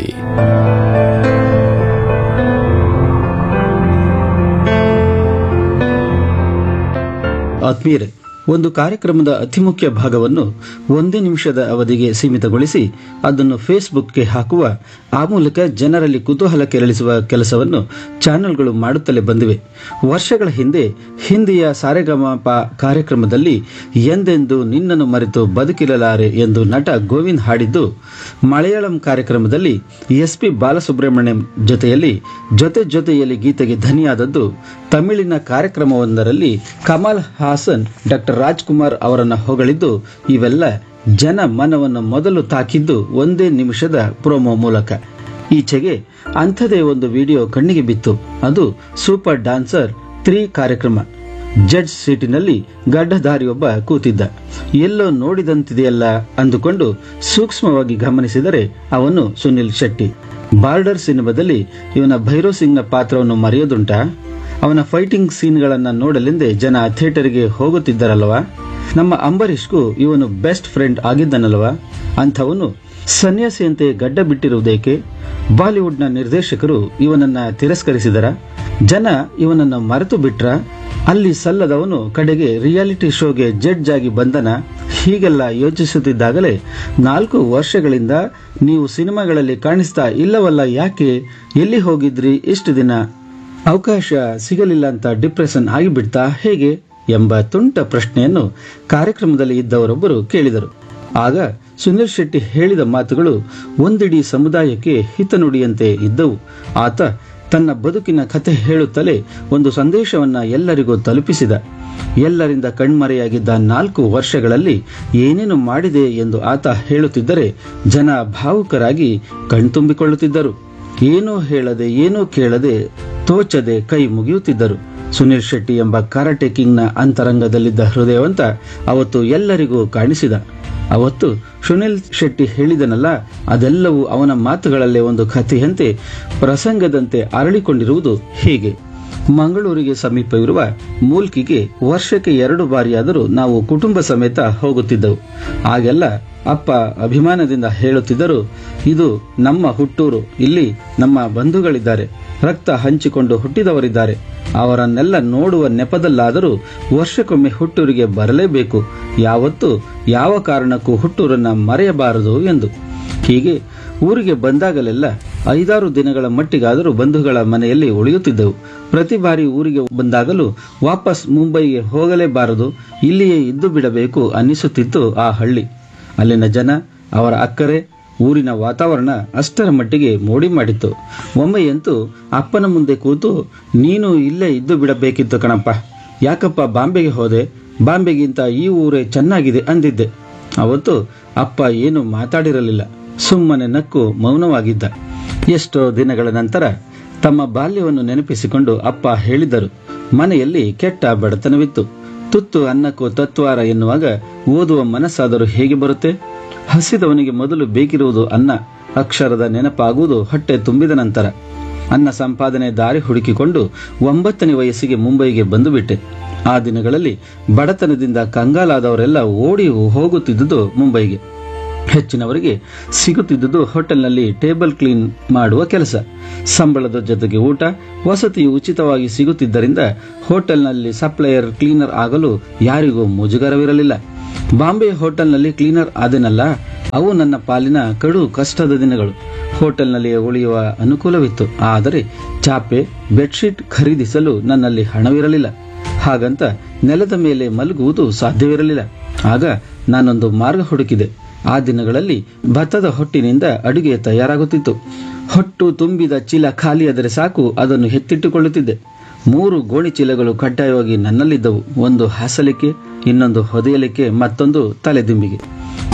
ಆತ್ಮೀಯರೇ, ಒಂದು ಕಾರ್ಯಕ್ರಮದ ಅತಿ ಮುಖ್ಯ ಭಾಗವನ್ನು ಒಂದೇ ನಿಮಿಷದ ಅವಧಿಗೆ ಸೀಮಿತಗೊಳಿಸಿ ಅದನ್ನು ಫೇಸ್ಬುಕ್ಗೆ ಹಾಕುವ, ಆ ಮೂಲಕ ಜನರಲ್ಲಿ ಕುತೂಹಲ ಕೆರಳಿಸುವ ಕೆಲಸವನ್ನು ಚಾನೆಲ್ಗಳು ಮಾಡುತ್ತಲೇ ಬಂದಿವೆ. ವರ್ಷಗಳ ಹಿಂದೆ ಹಿಂದಿಯ ಸಾರೆಗಮಪ ಕಾರ್ಯಕ್ರಮದಲ್ಲಿ ಎಂದೆಂದು ನಿನ್ನನ್ನು ಮರೆತು ಬದುಕಿರಲಾರೆ ಎಂದು ನಟ ಗೋವಿಂದ್ ಹಾಡಿದ್ದು, ಮಲಯಾಳಂ ಕಾರ್ಯಕ್ರಮದಲ್ಲಿ ಎಸ್ ಪಿ ಬಾಲಸುಬ್ರಹ್ಮಣ್ಯಂ ಜೊತೆಯಲ್ಲಿ ಜೊತೆ ಜೊತೆಯಲ್ಲಿ ಗೀತೆಗೆ ಧನಿಯಾದದ್ದು, ತಮಿಳಿನ ಕಾರ್ಯಕ್ರಮವೊಂದರಲ್ಲಿ ಕಮಲ್ ಹಾಸನ್ ಡಾಕ್ಟರ್ ರಾಜ್ಕುಮಾರ್ ಅವರನ್ನು ಹೊಗಳಿದ್ದು, ಇವೆಲ್ಲ ಜನ ಮನವನ್ನು ಮೊದಲು ತಾಕಿದ್ದು ಒಂದೇ ನಿಮಿಷದ ಪ್ರೋಮೋ ಮೂಲಕ. ಈಚೆಗೆ ಅಂಥದೇ ಒಂದು ವಿಡಿಯೋ ಕಣ್ಣಿಗೆ ಬಿತ್ತು. ಅದು ಸೂಪರ್ ಡಾನ್ಸರ್ ತ್ರೀ ಕಾರ್ಯಕ್ರಮ. ಜಡ್ಜ್ ಸೀಟಿನಲ್ಲಿ ಗಡ್ಡಧಾರಿಯೊಬ್ಬ ಕೂತಿದ್ದ. ಎಲ್ಲೋ ನೋಡಿದಂತಿದೆಯಲ್ಲ ಅಂದುಕೊಂಡು ಸೂಕ್ಷ್ಮವಾಗಿ ಗಮನಿಸಿದರೆ ಅವನು ಸುನಿಲ್ ಶೆಟ್ಟಿ. ಬಾರ್ಡರ್ ಸಿನಿಮಾದಲ್ಲಿ ಇವನ ಭೈರವ್ ಸಿಂಗ್ನ ಪಾತ್ರವನ್ನು ಮರೆಯೋದುಂಟಾ? ಅವನ ಫೈಟಿಂಗ್ ಸೀನ್ಗಳನ್ನ ನೋಡಲೆಂದೇ ಜನ ಥಿಯೇಟರ್ಗೆ ಹೋಗುತ್ತಿದ್ದರಲ್ವಾ? ನಮ್ಮ ಅಂಬರೀಷ್ಗೂ ಇವನು ಬೆಸ್ಟ್ ಫ್ರೆಂಡ್ ಆಗಿದ್ದನಲ್ವಾ? ಅಂಥವನು ಸನ್ಯಾಸಿಯಂತೆ ಗಡ್ಡ ಬಿಟ್ಟಿರುವುದೇಕೆ? ಬಾಲಿವುಡ್ನ ನಿರ್ದೇಶಕರು ಇವನನ್ನ ತಿರಸ್ಕರಿಸಿದರ? ಜನ ಇವನನ್ನ ಮರೆತು ಬಿಟ್ರ? ಅಲ್ಲಿ ಸಲ್ಲದವನು ಕಡೆಗೆ ರಿಯಾಲಿಟಿ ಶೋಗೆ ಜಡ್ಜ್ ಆಗಿ ಬಂದನ? ಹೀಗೆಲ್ಲ ಯೋಚಿಸುತ್ತಿದ್ದಾಗಲೇ ನಾಲ್ಕು ವರ್ಷಗಳಿಂದ ನೀವು ಸಿನಿಮಾಗಳಲ್ಲಿ ಕಾಣಿಸ್ತಾ ಇಲ್ಲವಲ್ಲ, ಯಾಕೆ? ಎಲ್ಲಿ ಹೋಗಿದ್ರಿ ಇಷ್ಟು ದಿನ? ಅವಕಾಶ ಸಿಗಲಿಲ್ಲ ಅಂತ ಡಿಪ್ರೆಷನ್ ಆಗಿಬಿಡ್ತಾ ಹೇಗೆ ಎಂಬ ತುಂಟ ಪ್ರಶ್ನೆಯನ್ನು ಕಾರ್ಯಕ್ರಮದಲ್ಲಿ ಇದ್ದವರೊಬ್ಬರು ಕೇಳಿದರು. ಆಗ ಸುನಿಲ್ ಶೆಟ್ಟಿ ಹೇಳಿದ ಮಾತುಗಳು ಒಂದಿಡೀ ಸಮುದಾಯಕ್ಕೆ ಹಿತನುಡಿಯಂತೆ ಇದ್ದವು. ಆತ ತನ್ನ ಬದುಕಿನ ಕಥೆ ಹೇಳುತ್ತಲೇ ಒಂದು ಸಂದೇಶವನ್ನ ಎಲ್ಲರಿಗೂ ತಲುಪಿಸಿದ. ಎಲ್ಲರಿಂದ ಕಣ್ಮರೆಯಾಗಿದ್ದ ನಾಲ್ಕು ವರ್ಷಗಳಲ್ಲಿ ಏನೇನು ಮಾಡಿದೆ ಎಂದು ಆತ ಹೇಳುತ್ತಿದ್ದರೆ ಜನ ಭಾವುಕರಾಗಿ ಕಣ್ತುಂಬಿಕೊಳ್ಳುತ್ತಿದ್ದರು. ಏನೂ ಹೇಳದೆ ಏನೂ ಕೇಳದೆ ತೋಚದೆ ಕೈ ಮುಗಿಯುತ್ತಿದ್ದರು. ಸುನಿಲ್ ಶೆಟ್ಟಿ ಎಂಬ ಕರಾಟೆ ಕಿಂಗ್ನ ಅಂತರಂಗದಲ್ಲಿದ್ದ ಹೃದಯವಂತ ಅವತ್ತು ಎಲ್ಲರಿಗೂ ಕಾಣಿಸಿದ. ಅವತ್ತು ಸುನಿಲ್ ಶೆಟ್ಟಿ ಹೇಳಿದನಲ್ಲ, ಅದೆಲ್ಲವೂ ಅವನ ಮಾತುಗಳಲ್ಲೇ ಒಂದು ಕಥೆಯಂತೆ ಪ್ರಸಂಗದಂತೆ ಅರಳಿಕೊಂಡಿರುವುದು ಹೀಗೆ. ಮಂಗಳೂರಿಗೆ ಸಮೀಪವಿರುವ ಮೂಲ್ಕಿಗೆ ವರ್ಷಕ್ಕೆ ಎರಡು ಬಾರಿಯಾದರೂ ನಾವು ಕುಟುಂಬ ಸಮೇತ ಹೋಗುತ್ತಿದ್ದೆವು. ಆಗೆಲ್ಲ ಅಪ್ಪ ಅಭಿಮಾನದಿಂದ ಹೇಳುತ್ತಿದ್ದರು, ಇದು ನಮ್ಮ ಹುಟ್ಟೂರು, ಇಲ್ಲಿ ನಮ್ಮ ಬಂಧುಗಳಿದ್ದಾರೆ, ರಕ್ತ ಹಂಚಿಕೊಂಡು ಹುಟ್ಟಿದವರಿದ್ದಾರೆ, ಅವರನ್ನೆಲ್ಲ ನೋಡುವ ನೆಪದಲ್ಲಾದರೂ ವರ್ಷಕ್ಕೊಮ್ಮೆ ಹುಟ್ಟೂರಿಗೆ ಬರಲೇಬೇಕು, ಯಾವತ್ತೂ ಯಾವ ಕಾರಣಕ್ಕೂ ಹುಟ್ಟೂರನ್ನ ಮರೆಯಬಾರದು ಎಂದು. ಹೀಗೆ ಊರಿಗೆ ಬಂದಾಗಲೆಲ್ಲ ಐದಾರು ದಿನಗಳ ಮಟ್ಟಿಗಾದರೂ ಬಂಧುಗಳ ಮನೆಯಲ್ಲಿ ಉಳಿಯುತ್ತಿದ್ದೆವು. ಪ್ರತಿ ಬಾರಿ ಊರಿಗೆ ಬಂದಾಗಲೂ ವಾಪಸ್ ಮುಂಬೈಗೆ ಹೋಗಲೇಬಾರದು, ಇಲ್ಲಿಯೇ ಇದ್ದು ಬಿಡಬೇಕು ಅನ್ನಿಸುತ್ತಿತ್ತು ಆ ಹಳ್ಳಿ. ಅಲ್ಲಿನ ಜನ, ಅವರ ಅಕ್ಕರೆ, ಊರಿನ ವಾತಾವರಣ ಅಷ್ಟರ ಮಟ್ಟಿಗೆ ಮೋಡಿ ಮಾಡಿತ್ತು. ಒಮ್ಮೆಯಂತೂ ಅಪ್ಪನ ಮುಂದೆ ಕೂತು, ನೀನು ಇಲ್ಲೇ ಇದ್ದು ಬಿಡಬೇಕಿತ್ತು ಕಣಪ್ಪ, ಯಾಕಪ್ಪ ಬಾಂಬೆಗೆ ಹೋದೆ? ಬಾಂಬೆಗಿಂತ ಈ ಊರೇ ಚೆನ್ನಾಗಿದೆ ಅಂದಿದ್ದೆ. ಅವತ್ತು ಅಪ್ಪ ಏನು ಮಾತಾಡಿರಲಿಲ್ಲ, ಸುಮ್ಮನೆ ನಕ್ಕು ಮೌನವಾಗಿದ್ದ. ಎಷ್ಟೋ ದಿನಗಳ ನಂತರ ತಮ್ಮ ಬಾಲ್ಯವನ್ನು ನೆನಪಿಸಿಕೊಂಡು ಅಪ್ಪ ಹೇಳಿದರು, ಮನೆಯಲ್ಲಿ ಕೆಟ್ಟ ಬಡತನವಿತ್ತು. ತುತ್ತು ಅನ್ನಕ್ಕೂ ತತ್ವಾರ ಎನ್ನುವಾಗ ಓದುವ ಮನಸ್ಸಾದರೂ ಹೇಗೆ ಬರುತ್ತೆ? ಹಸಿದವನಿಗೆ ಮೊದಲು ಬೇಕಿರುವುದು ಅನ್ನ. ಅಕ್ಷರದ ನೆನಪಾಗುವುದು ಹೊಟ್ಟೆ ತುಂಬಿದ ನಂತರ. ಅನ್ನ ಸಂಪಾದನೆ ದಾರಿ ಹುಡುಕಿಕೊಂಡು ಒಂಬತ್ತನೇ ವಯಸ್ಸಿಗೆ ಮುಂಬೈಗೆ ಬಂದು ಬಿಟ್ಟೆ. ಆ ದಿನಗಳಲ್ಲಿ ಬಡತನದಿಂದ ಕಂಗಾಲಾದವರೆಲ್ಲ ಓಡಿ ಹೋಗುತ್ತಿದ್ದುದು ಮುಂಬೈಗೆ. ಹೆಚ್ಚಿನವರಿಗೆ ಸಿಗುತ್ತಿದ್ದುದು ಹೋಟೆಲ್ನಲ್ಲಿ ಟೇಬಲ್ ಕ್ಲೀನ್ ಮಾಡುವ ಕೆಲಸ. ಸಂಬಳದ ಜೊತೆಗೆ ಊಟ, ವಸತಿಯು ಉಚಿತವಾಗಿ ಸಿಗುತ್ತಿದ್ದರಿಂದ ಹೋಟೆಲ್ನಲ್ಲಿ ಸಪ್ಲೈಯರ್ ಕ್ಲೀನರ್ ಆಗಲು ಯಾರಿಗೂ ಮುಜುಗರವಿರಲಿಲ್ಲ. ಬಾಂಬೆ ಹೋಟೆಲ್ನಲ್ಲಿ ಕ್ಲೀನರ್ ಆದೆನಲ್ಲ, ಅವು ನನ್ನ ಪಾಲಿನ ಕಡು ಕಷ್ಟದ ದಿನಗಳು. ಹೋಟೆಲ್ನಲ್ಲಿ ಉಳಿಯುವ ಅನುಕೂಲವಿತ್ತು, ಆದರೆ ಚಾಪೆ, ಬೆಡ್ಶೀಟ್ ಖರೀದಿಸಲು ನನ್ನಲ್ಲಿ ಹಣವಿರಲಿಲ್ಲ. ಹಾಗಂತ ನೆಲದ ಮೇಲೆ ಮಲಗುವುದು ಸಾಧ್ಯವಿರಲಿಲ್ಲ. ಆಗ ನಾನೊಂದು ಮಾರ್ಗ ಹುಡುಕಿದೆ. ಆ ದಿನಗಳಲ್ಲಿ ಭತ್ತದ ಹೊಟ್ಟಿನಿಂದ ಅಡುಗೆ ತಯಾರಾಗುತ್ತಿತ್ತು. ಹೊಟ್ಟು ತುಂಬಿದ ಚೀಲ ಖಾಲಿಯಾದರೆ ಸಾಕು, ಅದನ್ನು ಎತ್ತಿಟ್ಟುಕೊಳ್ಳುತ್ತಿದ್ದೆ. ಮೂರು ಗೋಣಿ ಚೀಲಗಳು ಕಡ್ಡಾಯವಾಗಿ ನನ್ನಲ್ಲಿದ್ದವು. ಒಂದು ಹಾಸಲಿಕ್ಕೆ, ಇನ್ನೊಂದು ಹೊದೆಯಲಿಕ್ಕೆ, ಮತ್ತೊಂದು ತಲೆದಿಂಬಿಗೆ.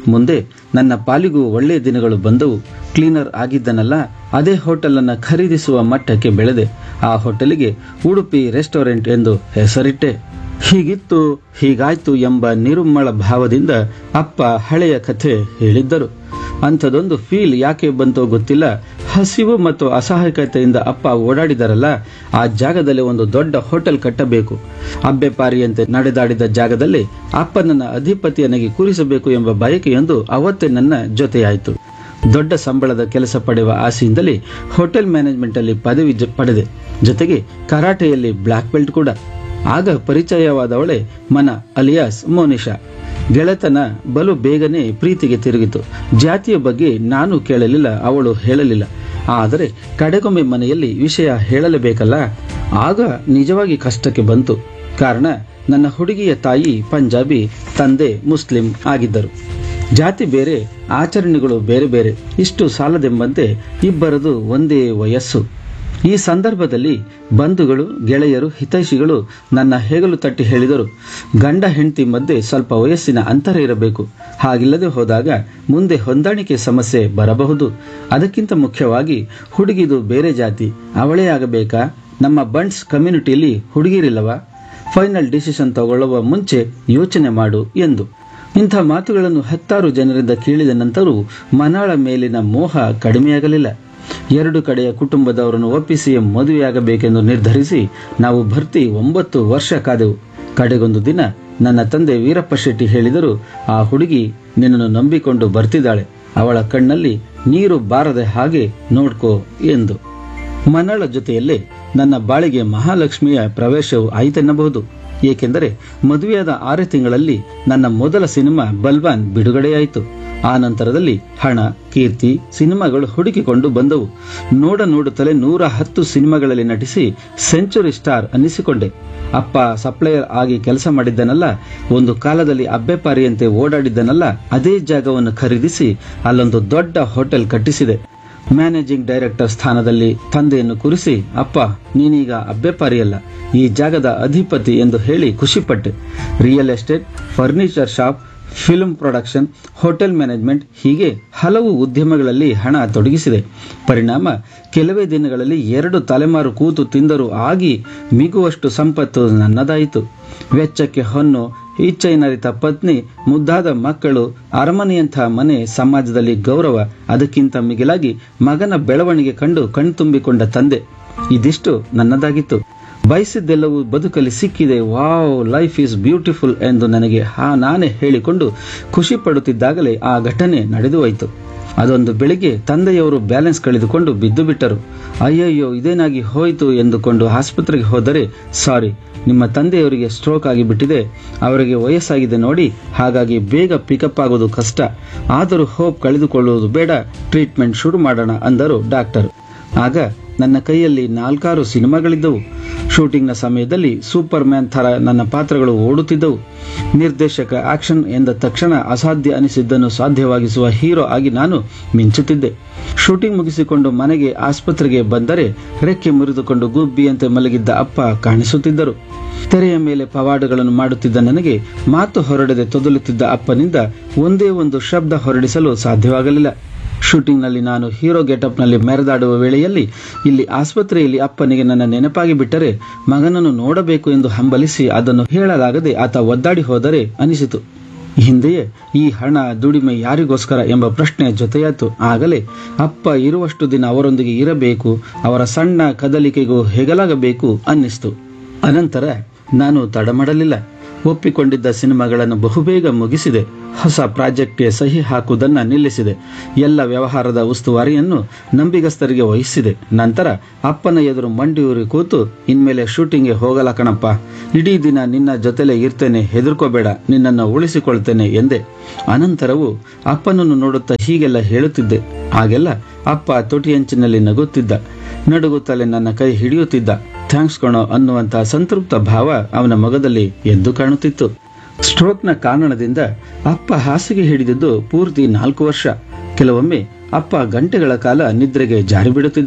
ಮುಂದೆ ನನ್ನ ಪಾಲಿಗೂ ಒಳ್ಳೆಯ ದಿನಗಳು ಬಂದವು. ಕ್ಲೀನರ್ ಆಗಿದ್ದನಲ್ಲ, ಅದೇ ಹೋಟೆಲನ್ನು ಖರೀದಿಸುವ ಮಟ್ಟಕ್ಕೆ ಬೆಳೆದೆ. ಆ ಹೋಟೆಲಿಗೆ ಉಡುಪಿ ರೆಸ್ಟೋರೆಂಟ್ ಎಂದು ಹೆಸರಿಟ್ಟೆ. ಹೀಗಿತ್ತು ಹೀಗಾಯ್ತು ಎಂಬ ನಿರುಮ್ಮಳ ಭಾವದಿಂದ ಅಪ್ಪ ಹಳೆಯ ಕಥೆ ಹೇಳಿದ್ದರು. ಅಂಥದೊಂದು ಫೀಲ್ ಯಾಕೆ ಬಂತೋ ಗೊತ್ತಿಲ್ಲ. ಹಸಿವು ಮತ್ತು ಅಸಹಾಯಕತೆಯಿಂದ ಅಪ್ಪ ಓಡಾಡಿದರಲ್ಲ, ಆ ಜಾಗದಲ್ಲಿ ಒಂದು ದೊಡ್ಡ ಹೋಟೆಲ್ ಕಟ್ಟಬೇಕು. ಅಬ್ಬೆಪಾರಿಯಂತೆ ನಡೆದಾಡಿದ ಜಾಗದಲ್ಲಿ ಅಪ್ಪನನ್ನ ಅಧಿಪತಿಯನ್ನಾಗಿ ಕೂರಿಸಬೇಕು ಎಂಬ ಬಯಕೆಯೊಂದು ಅವತ್ತೇ ನನ್ನ ಜೊತೆಯಾಯಿತು. ದೊಡ್ಡ ಸಂಬಳದ ಕೆಲಸ ಪಡೆಯುವ ಆಸೆಯಿಂದಲೇ ಹೋಟೆಲ್ ಮ್ಯಾನೇಜ್ಮೆಂಟ್ ಅಲ್ಲಿ ಪದವಿ ಪಡೆದೆ. ಜೊತೆಗೆ ಕರಾಟೆಯಲ್ಲಿ ಬ್ಲಾಕ್ ಬೆಲ್ಟ್ ಕೂಡ. ಆಗ ಪರಿಚಯವಾದವಳೆ ಮನ ಅಲಿಯಾಸ್ ಮೋನಿಶಾ. ಗೆಳೆತನ ಬಲು ಬೇಗನೆ ಪ್ರೀತಿಗೆ ತಿರುಗಿತು. ಜಾತಿಯ ಬಗ್ಗೆ ನಾನು ಕೇಳಲಿಲ್ಲ, ಅವಳು ಹೇಳಲಿಲ್ಲ. ಆದರೆ ಕಡೆಗೊಮ್ಮೆ ಮನೆಯಲ್ಲಿ ವಿಷಯ ಹೇಳಲೇಬೇಕಲ್ಲ, ಆಗ ನಿಜವಾಗಿ ಕಷ್ಟಕ್ಕೆ ಬಂತು. ಕಾರಣ ನನ್ನ ಹುಡುಗಿಯ ತಾಯಿ ಪಂಜಾಬಿ, ತಂದೆ ಮುಸ್ಲಿಂ ಆಗಿದ್ದರು. ಜಾತಿ ಬೇರೆ, ಆಚರಣೆಗಳು ಬೇರೆ ಬೇರೆ. ಇಷ್ಟು ಸಾಲದೆಂಬಂತೆ ಇಬ್ಬರದು ಒಂದೇ ವಯಸ್ಸು. ಈ ಸಂದರ್ಭದಲ್ಲಿ ಬಂಧುಗಳು, ಗೆಳೆಯರು, ಹಿತೈಷಿಗಳು ನನ್ನ ಹೆಗಲು ತಟ್ಟಿ ಹೇಳಿದರು, ಗಂಡ ಹೆಂಡತಿ ಮಧ್ಯೆ ಸ್ವಲ್ಪ ವಯಸ್ಸಿನ ಅಂತರ ಇರಬೇಕು. ಹಾಗಿಲ್ಲದೆ ಹೋದಾಗ ಮುಂದೆ ಹೊಂದಾಣಿಕೆ ಸಮಸ್ಯೆ ಬರಬಹುದು. ಅದಕ್ಕಿಂತ ಮುಖ್ಯವಾಗಿ ಹುಡುಗಿದು ಬೇರೆ ಜಾತಿ, ಅವಳೇ ಆಗಬೇಕಾ? ನಮ್ಮ ಬಂಡ್ಸ್ ಕಮ್ಯುನಿಟಿಯಲ್ಲಿ ಹುಡುಗಿರಿಲ್ಲವಾ? ಫೈನಲ್ ಡಿಸಿಷನ್ ತಗೊಳ್ಳುವ ಮುಂಚೆ ಯೋಚನೆ ಮಾಡು ಎಂದು. ಇಂಥ ಮಾತುಗಳನ್ನು ಹತ್ತಾರು ಜನರಿಂದ ಕೇಳಿದ ನಂತರವೂ ಮನಾಳ ಮೇಲಿನ ಮೋಹ ಕಡಿಮೆಯಾಗಲಿಲ್ಲ. ಎರಡು ಕಡೆಯ ಕುಟುಂಬದವರನ್ನು ಒಪ್ಪಿಸಿ ಮದುವೆಯಾಗಬೇಕೆಂದು ನಿರ್ಧರಿಸಿ ನಾವು ಭರ್ತಿ ಒಂಬತ್ತು ವರ್ಷ ಕಾದೆವು. ಕಡೆಗೊಂದು ದಿನ ನನ್ನ ತಂದೆ ವೀರಪ್ಪ ಶೆಟ್ಟಿ ಹೇಳಿದರು, ಆ ಹುಡುಗಿ ನಿನ್ನನ್ನು ನಂಬಿಕೊಂಡು ಬರ್ತಿದ್ದಾಳೆ, ಅವಳ ಕಣ್ಣಲ್ಲಿ ನೀರು ಬಾರದೆ ಹಾಗೆ ನೋಡ್ಕೋ ಎಂದು. ಮನಾಳ ಜೊತೆಯಲ್ಲೇ ನನ್ನ ಬಾಳಿಗೆ ಮಹಾಲಕ್ಷ್ಮಿಯ ಪ್ರವೇಶವು ಆಯಿತೆನ್ನಬಹುದು. ಏಕೆಂದರೆ ಮದುವೆಯಾದ ಆರು ತಿಂಗಳಲ್ಲಿ ನನ್ನ ಮೊದಲ ಸಿನಿಮಾ ಬಲ್ವಾನ್ ಬಿಡುಗಡೆಯಾಯಿತು. ಆ ನಂತರದಲ್ಲಿ ಹಣ, ಕೀರ್ತಿ ಸಿನಿಮಾಗಳು ಹುಡುಕಿಕೊಂಡು ಬಂದವು. ನೋಡ ನೋಡುತ್ತಲೇ ನೂರ ಹತ್ತು ಸಿನಿಮಾಗಳಲ್ಲಿ ನಟಿಸಿ ಸೆಂಚುರಿ ಸ್ಟಾರ್ ಅನ್ನಿಸಿಕೊಂಡೆ. ಅಪ್ಪ ಸಪ್ಲೈಯರ್ ಆಗಿ ಕೆಲಸ ಮಾಡಿದ್ದನಲ್ಲ, ಒಂದು ಕಾಲದಲ್ಲಿ ಅಬ್ಬೆಪಾರಿಯಂತೆ ಓಡಾಡಿದ್ದನಲ್ಲ, ಅದೇ ಜಾಗವನ್ನು ಖರೀದಿಸಿ ಅಲ್ಲೊಂದು ದೊಡ್ಡ ಹೋಟೆಲ್ ಕಟ್ಟಿಸಿದೆ. ಮ್ಯಾನೇಜಿಂಗ್ ಡೈರೆಕ್ಟರ್ ಸ್ಥಾನದಲ್ಲಿ ತಂದೆಯನ್ನು ಕುರಿಸಿ, ಅಪ್ಪ ನೀನೀಗ ಅಬ್ಬೆಪಾರಿಯಲ್ಲ, ಈ ಜಾಗದ ಅಧಿಪತಿ ಎಂದು ಹೇಳಿ ಖುಷಿಪಟ್ಟೆ. Real estate, furniture shop, film production, hotel management ಹೀಗೆ ಹಲವು ಉದ್ಯಮಗಳಲ್ಲಿ ಹಣ ತೊಡಗಿಸಿದೆ. ಪರಿಣಾಮ ಕೆಲವೇ ದಿನಗಳಲ್ಲಿ ಎರಡು ತಲೆಮಾರು ಕೂತು ತಿಂದರೂ ಆಗಿ ಮಿಗುವಷ್ಟು ಸಂಪತ್ತು ನನ್ನದಾಯಿತು. ವೆಚ್ಚಕ್ಕೆ ಹೊನ್ನು, ಇಚ್ಛೆಯನರಿತ ಪತ್ನಿ, ಮುದ್ದಾದ ಮಕ್ಕಳು, ಅರಮನೆಯಂಥ ಮನೆ, ಸಮಾಜದಲ್ಲಿ ಗೌರವ, ಅದಕ್ಕಿಂತ ಮಿಗಿಲಾಗಿ ಮಗನ ಬೆಳವಣಿಗೆ ಕಂಡು ಕಣ್ತುಂಬಿಕೊಂಡ ತಂದೆ. ಇದಿಷ್ಟು ನನ್ನದಾಗಿತ್ತು. ಬಯಸಿದ್ದೆಲ್ಲವೂ ಬದುಕಲ್ಲಿ ಸಿಕ್ಕಿದೆ, ವಾವ್ ಲೈಫ್ ಈಸ್ ಬ್ಯೂಟಿಫುಲ್ ಎಂದು ನನಗೆ ಹಾ ನಾನೇ ಹೇಳಿಕೊಂಡು ಖುಷಿ ಪಡುತ್ತಿದ್ದಾಗಲೇ ಆ ಘಟನೆ ನಡೆದು ಹೋಯಿತು. ಅದೊಂದು ಬೆಳಿಗ್ಗೆ ತಂದೆಯವರು ಬ್ಯಾಲೆನ್ಸ್ ಕಳೆದುಕೊಂಡು ಬಿದ್ದು ಬಿಟ್ಟರು. ಅಯ್ಯಯ್ಯೋ ಇದೇನಾಗಿ ಹೋಯಿತು ಎಂದುಕೊಂಡು ಆಸ್ಪತ್ರೆಗೆ ಹೋದರೆ, ಸಾರಿ ನಿಮ್ಮ ತಂದೆಯವರಿಗೆ ಸ್ಟ್ರೋಕ್ ಆಗಿಬಿಟ್ಟಿದೆ, ಅವರಿಗೆ ವಯಸ್ಸಾಗಿದೆ ನೋಡಿ, ಹಾಗಾಗಿ ಬೇಗ ಪಿಕಪ್ ಆಗೋದು ಕಷ್ಟ, ಆದರೂ ಹೋಪ್ ಕಳೆದುಕೊಳ್ಳುವುದು ಬೇಡ, ಟ್ರೀಟ್ಮೆಂಟ್ ಶುರು ಮಾಡೋಣ ಅಂದರು ಡಾಕ್ಟರ್. ಆಗ ನನ್ನ ಕೈಯಲ್ಲಿ ನಾಲ್ಕಾರು ಸಿನಿಮಾಗಳಿದ್ದವು. ಶೂಟಿಂಗ್ನ ಸಮಯದಲ್ಲಿ ಸೂಪರ್ ಮ್ಯಾನ್ ಥರ ನನ್ನ ಪಾತ್ರಗಳು ಓಡುತ್ತಿದ್ದವು. ನಿರ್ದೇಶಕ ಆಕ್ಷನ್ ಎಂದ ತಕ್ಷಣ ಅಸಾಧ್ಯ ಅನಿಸಿದ್ದನ್ನು ಸಾಧ್ಯವಾಗಿಸುವ ಹೀರೋ ಆಗಿ ನಾನು ಮಿಂಚುತ್ತಿದ್ದೆ. ಶೂಟಿಂಗ್ ಮುಗಿಸಿಕೊಂಡು ಮನೆಗೆ ಆಸ್ಪತ್ರೆಗೆ ಬಂದರೆ ರೆಕ್ಕೆ ಮುರಿದುಕೊಂಡು ಗುಬ್ಬಿಯಂತೆ ಮಲಗಿದ್ದ ಅಪ್ಪ ಕಾಣಿಸುತ್ತಿದ್ದರು. ತೆರೆಯ ಮೇಲೆ ಪವಾಡಗಳನ್ನು ಮಾಡುತ್ತಿದ್ದ ನನಗೆ ಮಾತು ಹೊರಡದೆ ತೊದಲುತ್ತಿದ್ದ ಅಪ್ಪನಿಂದ ಒಂದೇ ಒಂದು ಶಬ್ದ ಹೊರಡಿಸಲು ಸಾಧ್ಯವಾಗಲಿಲ್ಲ. ಶೂಟಿಂಗ್ನಲ್ಲಿ ನಾನು ಹೀರೋ ಗೆಟಪ್ನಲ್ಲಿ ಮೆರೆದಾಡುವ ವೇಳೆಯಲ್ಲಿ ಇಲ್ಲಿ ಆಸ್ಪತ್ರೆಯಲ್ಲಿ ಅಪ್ಪನಿಗೆ ನನ್ನ ನೆನಪಾಗಿ ಬಿಟ್ಟರೆ ಮಗನನ್ನು ನೋಡಬೇಕು ಎಂದು ಹಂಬಲಿಸಿ ಅದನ್ನು ಹೇಳಲಾಗದೆ ಆತ ಒದ್ದಾಡಿ ಹೋದರೆ ಅನಿಸಿತು. ಹಿಂದೆಯೇ ಈ ಹಣ ದುಡಿಮೆ ಯಾರಿಗೋಸ್ಕರ ಎಂಬ ಪ್ರಶ್ನೆ ಜೊತೆಯಾಯಿತು. ಆಗಲೇ ಅಪ್ಪ ಇರುವಷ್ಟು ದಿನ ಅವರೊಂದಿಗೆ ಇರಬೇಕು, ಅವರ ಸಣ್ಣ ಕದಲಿಕೆಗೂ ಹೆಗಲಾಗಬೇಕು ಅನ್ನಿಸ್ತು. ಅನಂತರ ನಾನು ತಡಮಾಡಲಿಲ್ಲ. ಒಪ್ಪಿಕೊಂಡಿದ್ದ ಸಿನಿಮಾಗಳನ್ನು ಬಹುಬೇಗ ಮುಗಿಸಿದೆ. ಹೊಸ ಪ್ರಾಜೆಕ್ಟ್ಗೆ ಸಹಿ ಹಾಕುವುದನ್ನು ನಿಲ್ಲಿಸಿದೆ. ಎಲ್ಲ ವ್ಯವಹಾರದ ಉಸ್ತುವಾರಿಯನ್ನು ನಂಬಿಗಸ್ತರಿಗೆ ವಹಿಸಿದೆ. ನಂತರ ಅಪ್ಪನ ಎದುರು ಮಂಡಿಯೂರಿ ಕೂತು, ಇನ್ಮೇಲೆ ಶೂಟಿಂಗ್ಗೆ ಹೋಗಲ್ಲ ಕಣಪ್ಪ, ಇಡೀ ದಿನ ನಿನ್ನ ಜೊತೆಲೇ ಇರ್ತೇನೆ, ಹೆದರ್ಕೋಬೇಡ, ನಿನ್ನನ್ನು ಉಳಿಸಿಕೊಳ್ತೇನೆ ಎಂದೆ. ಅನಂತರವೂ ಅಪ್ಪನನ್ನು ನೋಡುತ್ತಾ ಹೀಗೆಲ್ಲ ಹೇಳುತ್ತಿದ್ದೆ. ಆಗೆಲ್ಲ ಅಪ್ಪ ತೊಟಿಯಂಚಿನಲ್ಲಿ ನಗುತ್ತಿದ್ದ, ನಡುಗುತ್ತಲೇ ನನ್ನ ಕೈ ಹಿಡಿಯುತ್ತಿದ್ದ. ಥ್ಯಾಂಕ್ಸ್ ಕಣೋ ಅನ್ನುವಂತಹ ಸಂತೃಪ್ತ ಭಾವ ಅವನ ಮೊಗದಲ್ಲಿ ಎದ್ದು ಕಾಣುತ್ತಿತ್ತು. ಸ್ಟ್ರೋಕ್ನ ಕಾರಣದಿಂದ ಅಪ್ಪ ಹಾಸಿಗೆ ಹಿಡಿದಿದ್ದು ಪೂರ್ತಿ ನಾಲ್ಕು ವರ್ಷ. ಕೆಲವೊಮ್ಮೆ ಅಪ್ಪ ಗಂಟೆಗಳ ಕಾಲ ನಿದ್ರೆಗೆ ಜಾರಿ ಬಿಡುತ್ತಿದ್ದ.